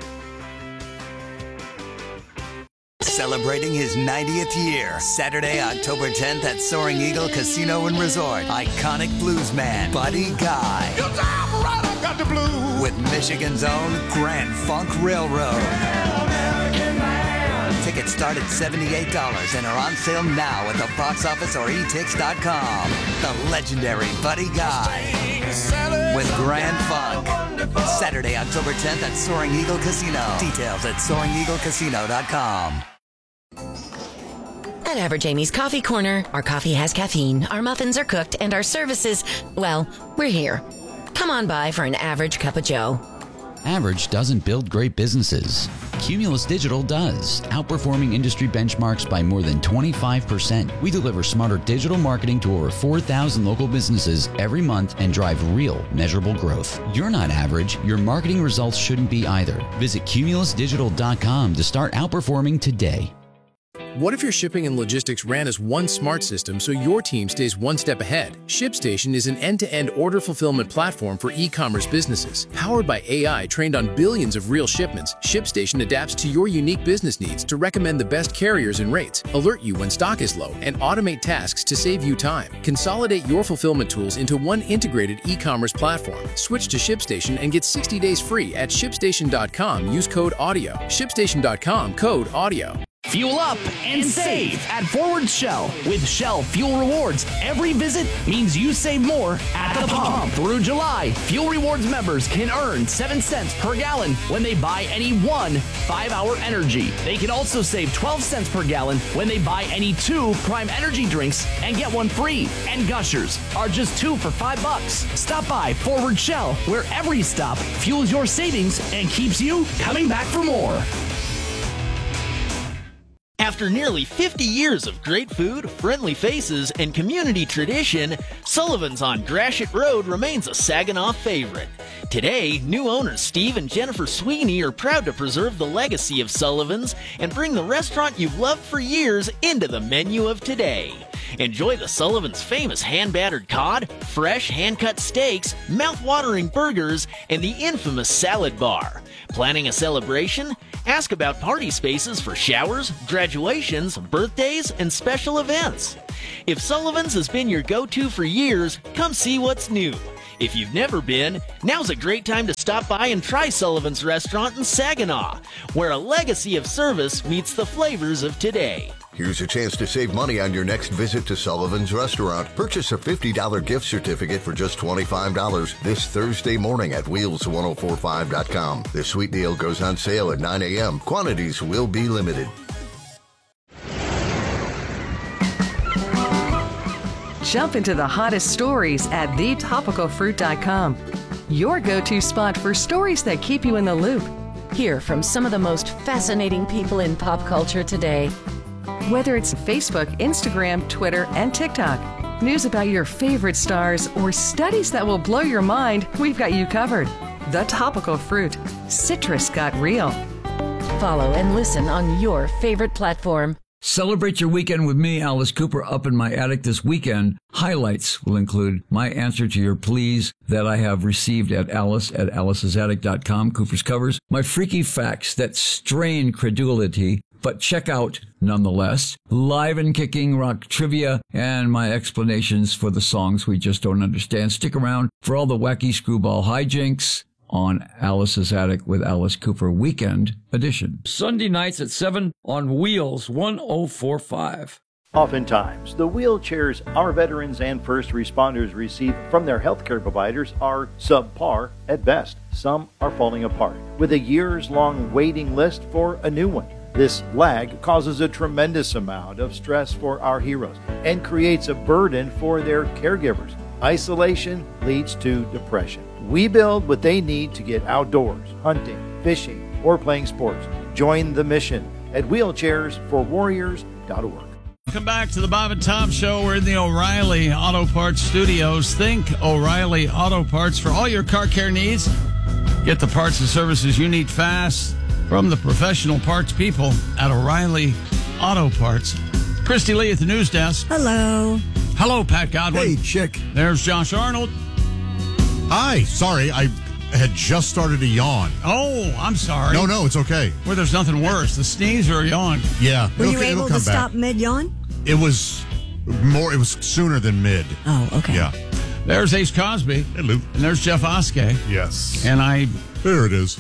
C: Celebrating his ninetieth year, Saturday, October tenth at Soaring Eagle Casino and Resort. Iconic bluesman Buddy Guy. Right, got the blues. With Michigan's own Grand Funk Railroad. Tickets start at seventy-eight dollars and are on sale now at the box office or e tix dot com. The legendary Buddy Guy with Grand Funk. Saturday, October tenth at Soaring Eagle Casino. Details at soaring eagle casino dot com.
M: At Average Amy's Coffee Corner, our coffee has caffeine, our muffins are cooked, and our services, well, we're here. Come on by for an average cup of joe.
O: Average doesn't build great businesses. Cumulus Digital does, outperforming industry benchmarks by more than twenty-five percent. We deliver smarter digital marketing to over four thousand local businesses every month and drive real, measurable growth. You're not average. Your marketing results shouldn't be either. Visit cumulus digital dot com to start outperforming today.
T: What if your shipping and logistics ran as one smart system so your team stays one step ahead? ShipStation is an end-to-end order fulfillment platform for e-commerce businesses. Powered by A I trained on billions of real shipments, ShipStation adapts to your unique business needs to recommend the best carriers and rates, alert you when stock is low, and automate tasks to save you time. Consolidate your fulfillment tools into one integrated e-commerce platform. Switch to ShipStation and get sixty days free at shipstation dot com. Use code AUDIO. shipstation dot com, code AUDIO.
V: Fuel up and save at Forward Shell. With Shell Fuel Rewards, every visit means you save more at the pump. Through July, Fuel Rewards members can earn seven cents per gallon when they buy any one five-hour energy. They can also save twelve cents per gallon when they buy any two Prime Energy drinks and get one free. And Gushers are just two for five bucks. Stop by Forward Shell, where every stop fuels your savings and keeps you coming back for more.
G: After nearly fifty years of great food, friendly faces, and community tradition, Sullivan's on Gratiot Road remains a Saginaw favorite. Today, new owners Steve and Jennifer Sweeney are proud to preserve the legacy of Sullivan's and bring the restaurant you've loved for years into the menu of today. Enjoy the Sullivan's famous hand-battered cod, fresh hand-cut steaks, mouth-watering burgers, and the infamous salad bar. Planning a celebration? Ask about party spaces for showers, graduations, birthdays, and special events. If Sullivan's has been your go-to for years, come see what's new. If you've never been, now's a great time to stop by and try Sullivan's Restaurant in Saginaw, where a legacy of service meets the flavors of today.
B: Here's a chance to save money on your next visit to Sullivan's Restaurant. Purchase a fifty dollars gift certificate for just twenty-five dollars this Thursday morning at wheels ten forty-five dot com. This sweet deal goes on sale at nine a.m. Quantities will be limited.
D: Jump into the hottest stories at the topical fruit dot com. Your go-to spot for stories that keep you in the loop.
M: Hear from some of the most fascinating people in pop culture today.
D: Whether it's Facebook, Instagram, Twitter, and TikTok, news about your favorite stars, or studies that will blow your mind, we've got you covered. The Topical Fruit. Citrus got real.
M: Follow and listen on your favorite platform.
E: Celebrate your weekend with me, Alice Cooper, up in my attic this weekend. Highlights will include my answer to your pleas that I have received at Alice at alice's attic dot com, Cooper's Covers, my freaky facts that strain credulity, but check out nonetheless, live and kicking rock trivia, and my explanations for the songs we just don't understand. Stick around for all the wacky screwball hijinks on Alice's Attic with Alice Cooper Weekend Edition. Sunday nights at seven on Wheels ten forty-five.
Z: Oftentimes, the wheelchairs our veterans and first responders receive from their healthcare providers are subpar at best. Some are falling apart, with a years-long waiting list for a new one. This lag causes a tremendous amount of stress for our heroes and creates a burden for their caregivers. Isolation leads to depression. We build what they need to get outdoors, hunting, fishing, or playing sports. Join the mission at wheelchairs for warriors dot org.
Q: Welcome back to the Bob and Tom Show. We're in the O'Reilly Auto Parts Studios. Think O'Reilly Auto Parts for all your car care needs. Get the parts and services you need fast from the professional parts people at O'Reilly Auto Parts. Christy Lee at the news desk.
R: Hello.
Q: Hello, Pat Godwin.
A: Hey, chick.
Q: There's Josh Arnold.
S: Hi. Sorry, I had just started to yawn.
Q: Oh, I'm sorry.
S: No, no, it's okay.
Q: Well, there's nothing worse. The sneeze or a yawn.
S: Yeah.
R: Were you
S: it'll,
R: able
S: it'll
R: to
S: come
R: stop
S: back.
R: mid-yawn?
S: It was more, it was sooner than mid.
R: Oh, okay.
S: Yeah.
Q: There's Ace Cosby.
S: Hello.
Q: And there's Jeff Oskey.
U: Yes.
Q: And I...
S: There it is.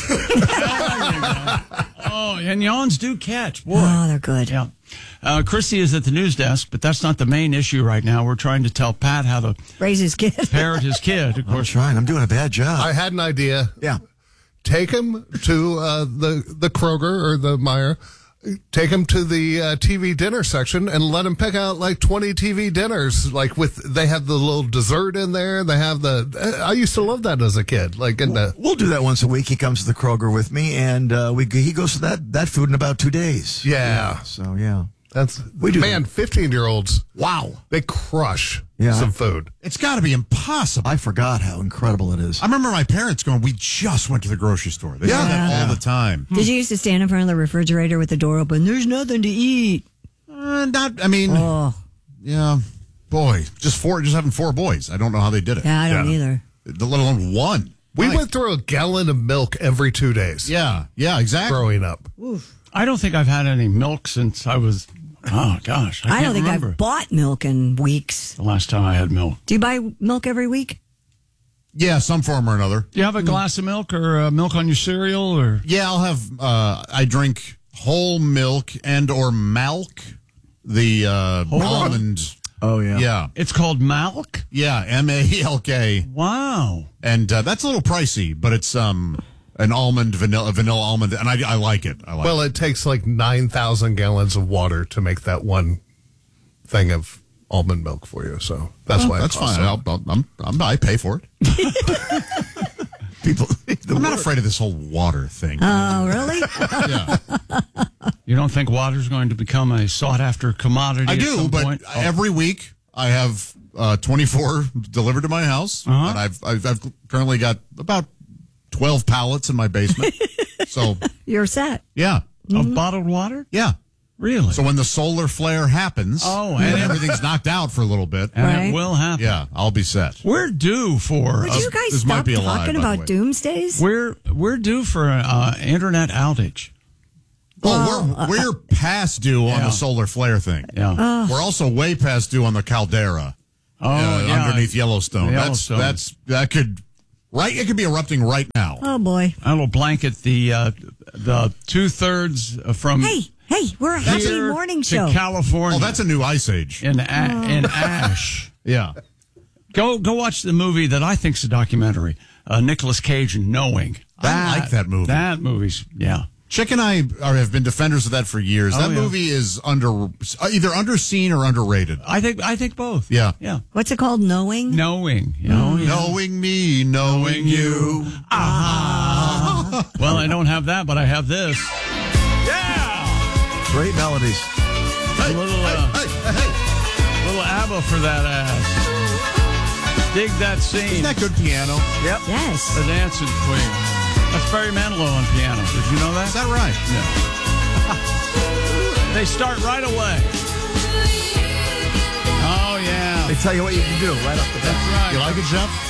Q: Oh, and yawns do catch. Boy.
R: Oh, they're good.
Q: Yeah. Uh, Christy is at the news desk, but that's not the main issue right now. We're trying to tell Pat how to
R: raise his kid.
Q: parent his kid. Of course,
A: I'm trying. I'm doing a bad job.
U: I had an idea.
A: Yeah.
U: Take him to uh, the the Kroger or the Meijer. Take him to the uh, T V dinner section and let him pick out like twenty T V dinners. Like with, they have the little dessert in there. They have the, I used to love that as a kid. Like in the,
A: We'll do that once a week. He comes to the Kroger with me, and uh, we he goes to that, that food in about two days.
U: yeah.
A: Yeah, so, yeah.
U: That's,
A: We do
U: man,
A: that.
U: fifteen year olds,
S: Wow.
U: they crush
A: Yeah.
U: some food.
S: It's got to be impossible.
A: I forgot how incredible it is.
S: I remember my parents going, we just went to the grocery store. They
A: Yeah.
S: do that
A: Yeah.
S: all the time.
R: Did you used to stand in front of the refrigerator with the door open? There's nothing to eat.
S: Uh, not, I mean,
R: Oh,
S: yeah, boy, just four, just having four boys. I don't know how they did it.
R: yeah, I don't
U: Yeah.
R: either.
S: Let alone one.
U: We
S: Right.
U: went through a gallon of milk every two days.
S: Yeah, yeah, exactly.
U: Growing up.
Q: I don't think I've had any milk since I was. Oh gosh, I,
R: I,
Q: can't
R: don't think
Q: remember
R: I've bought milk in weeks.
Q: the last time I had milk.
R: Do you buy milk every week?
S: Yeah, some form or another.
Q: Do you have a glass of milk or uh, milk on your cereal or?
S: Yeah, I'll have. Uh, I drink whole milk and or milk, the uh, almond.
A: Oh, yeah.
S: Yeah,
Q: It's called milk.
S: yeah, M A L K,
Q: Wow.
S: and uh, that's a little pricey, but it's um an almond vanilla vanilla almond, and I, I like it. I like
U: Well,
S: it.
U: it takes like nine thousand gallons of water to make that one thing of almond milk for you. So that's why it
S: That's
U: costs
S: fine.
U: so
S: I'll, I'll, I'm, I'm, I pay for it. People, I'm not afraid of this whole water thing.
R: Oh, really?
S: Yeah.
Q: You don't think water's going to become a sought-after commodity
S: I
Q: at
S: do,
Q: some
S: but
Q: point? Oh.
S: every week I have uh, twenty-four delivered to my house,
Q: Uh-huh.
S: and I've, I've I've currently got about twelve pallets in my basement. So
R: You're set.
S: yeah,
Q: Of bottled water?
S: yeah.
Q: Really?
S: So when the solar flare happens,
Q: Oh,
S: and
Q: and-
S: everything's knocked out for a little bit,
Q: And
R: Right.
Q: it will happen.
S: yeah, I'll be set.
Q: We're due for...
R: Would
Q: a-
R: you guys
S: this might
R: stop
S: be a lie,
R: talking
S: by the
R: about
S: way.
R: doomsdays?
Q: We're we're due for an uh, internet outage.
S: Oh, we're we're past due on
Q: Yeah.
S: the solar flare thing.
Q: Yeah.
S: We're also way past due on the caldera.
Q: Oh,
S: uh,
Q: yeah.
S: underneath Yellowstone.
Q: Yellowstone.
S: That's that's that could right. It could be erupting right now.
R: Oh, boy.
Q: That'll blanket the uh, the two thirds from
R: Hey, hey, we're a happy
Q: here
R: morning
Q: to
R: show.
Q: California.
S: Oh, that's a new ice age.
Q: in a- in ash.
S: Yeah.
Q: Go go watch the movie that I think's a documentary. Uh, Nicolas Cage and Knowing.
S: I like that movie.
Q: That movie's yeah.
S: Chick and I are, have been defenders of that for years.
Q: Oh,
S: that
Q: yeah.
S: movie is under uh, either underseen or underrated.
Q: I think I think both.
S: Yeah.
Q: Yeah.
R: What's it called? Knowing?
Q: Knowing. You know, yeah.
S: Knowing me, knowing you.
Q: Ah. Well, I don't have that, but I have this. Yeah.
A: Great melodies.
Q: A little uh,
S: Hey, hey.
Q: little ABBA for that ass. Dig that scene.
S: Isn't that good piano?
A: Yep.
R: Yes.
Q: The Dancing Queen. That's Barry Manilow on piano. Did you know that?
S: Is that right?
Q: Yeah. They start right away. Oh, yeah.
A: They tell you what you can do right off the bat.
Q: That's right.
S: You like it, Jeff?